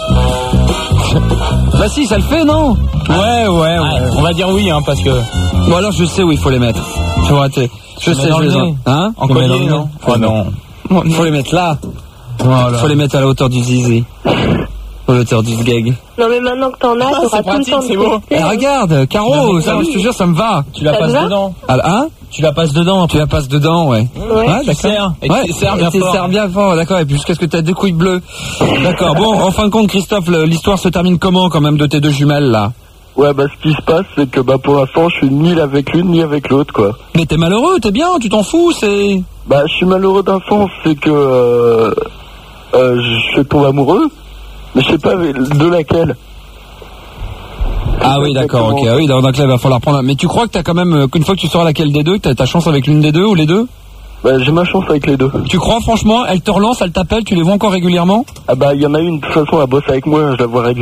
Bah si, ça le fait, non? Ouais. On va dire oui, hein, parce que... Bon, alors je sais où il faut les mettre. Tu vas arrêter. Je sais, je les ai. Hein? En collier, non? Oh non. Faut les mettre là. Voilà. Faut les mettre à la hauteur du zizi. l'auteur du gag. Non mais maintenant que t'en as, t'auras tout le temps de tester. Regarde, Caro, ça, je te jure, ça me va. Tu la passes dedans. Hein? Tu la passes dedans. Tu la passes dedans, ouais. Tu serres. Et tu serres bien fort. serres bien fort, d'accord. Et puis jusqu'à ce que t'aies deux couilles bleues. D'accord. Bon, en fin de compte, Christophe, l'histoire se termine comment, quand même, de tes deux jumelles, là? Ouais, bah, ce qui se passe, c'est que, bah, pour l'instant, je suis ni avec l'une, ni avec l'autre, quoi. Mais t'es malheureux, t'es bien, tu t'en fous, c'est... Bah, je suis malheureux d'un sens, c'est que, je tombe amoureux, mais je sais pas de laquelle. Ah oui, d'accord, ok. Ah oui, donc là, il va falloir prendre... Mais tu crois que t'as quand même, qu'une fois que tu sauras laquelle des deux, t'as ta chance avec l'une des deux ou les deux? Bah, j'ai ma chance avec les deux. Tu crois, franchement? Elle te relance, elle t'appelle, tu les vois encore régulièrement? Ah bah, il y en a une, de toute façon, elle bosse avec moi, je la vois régulièrement.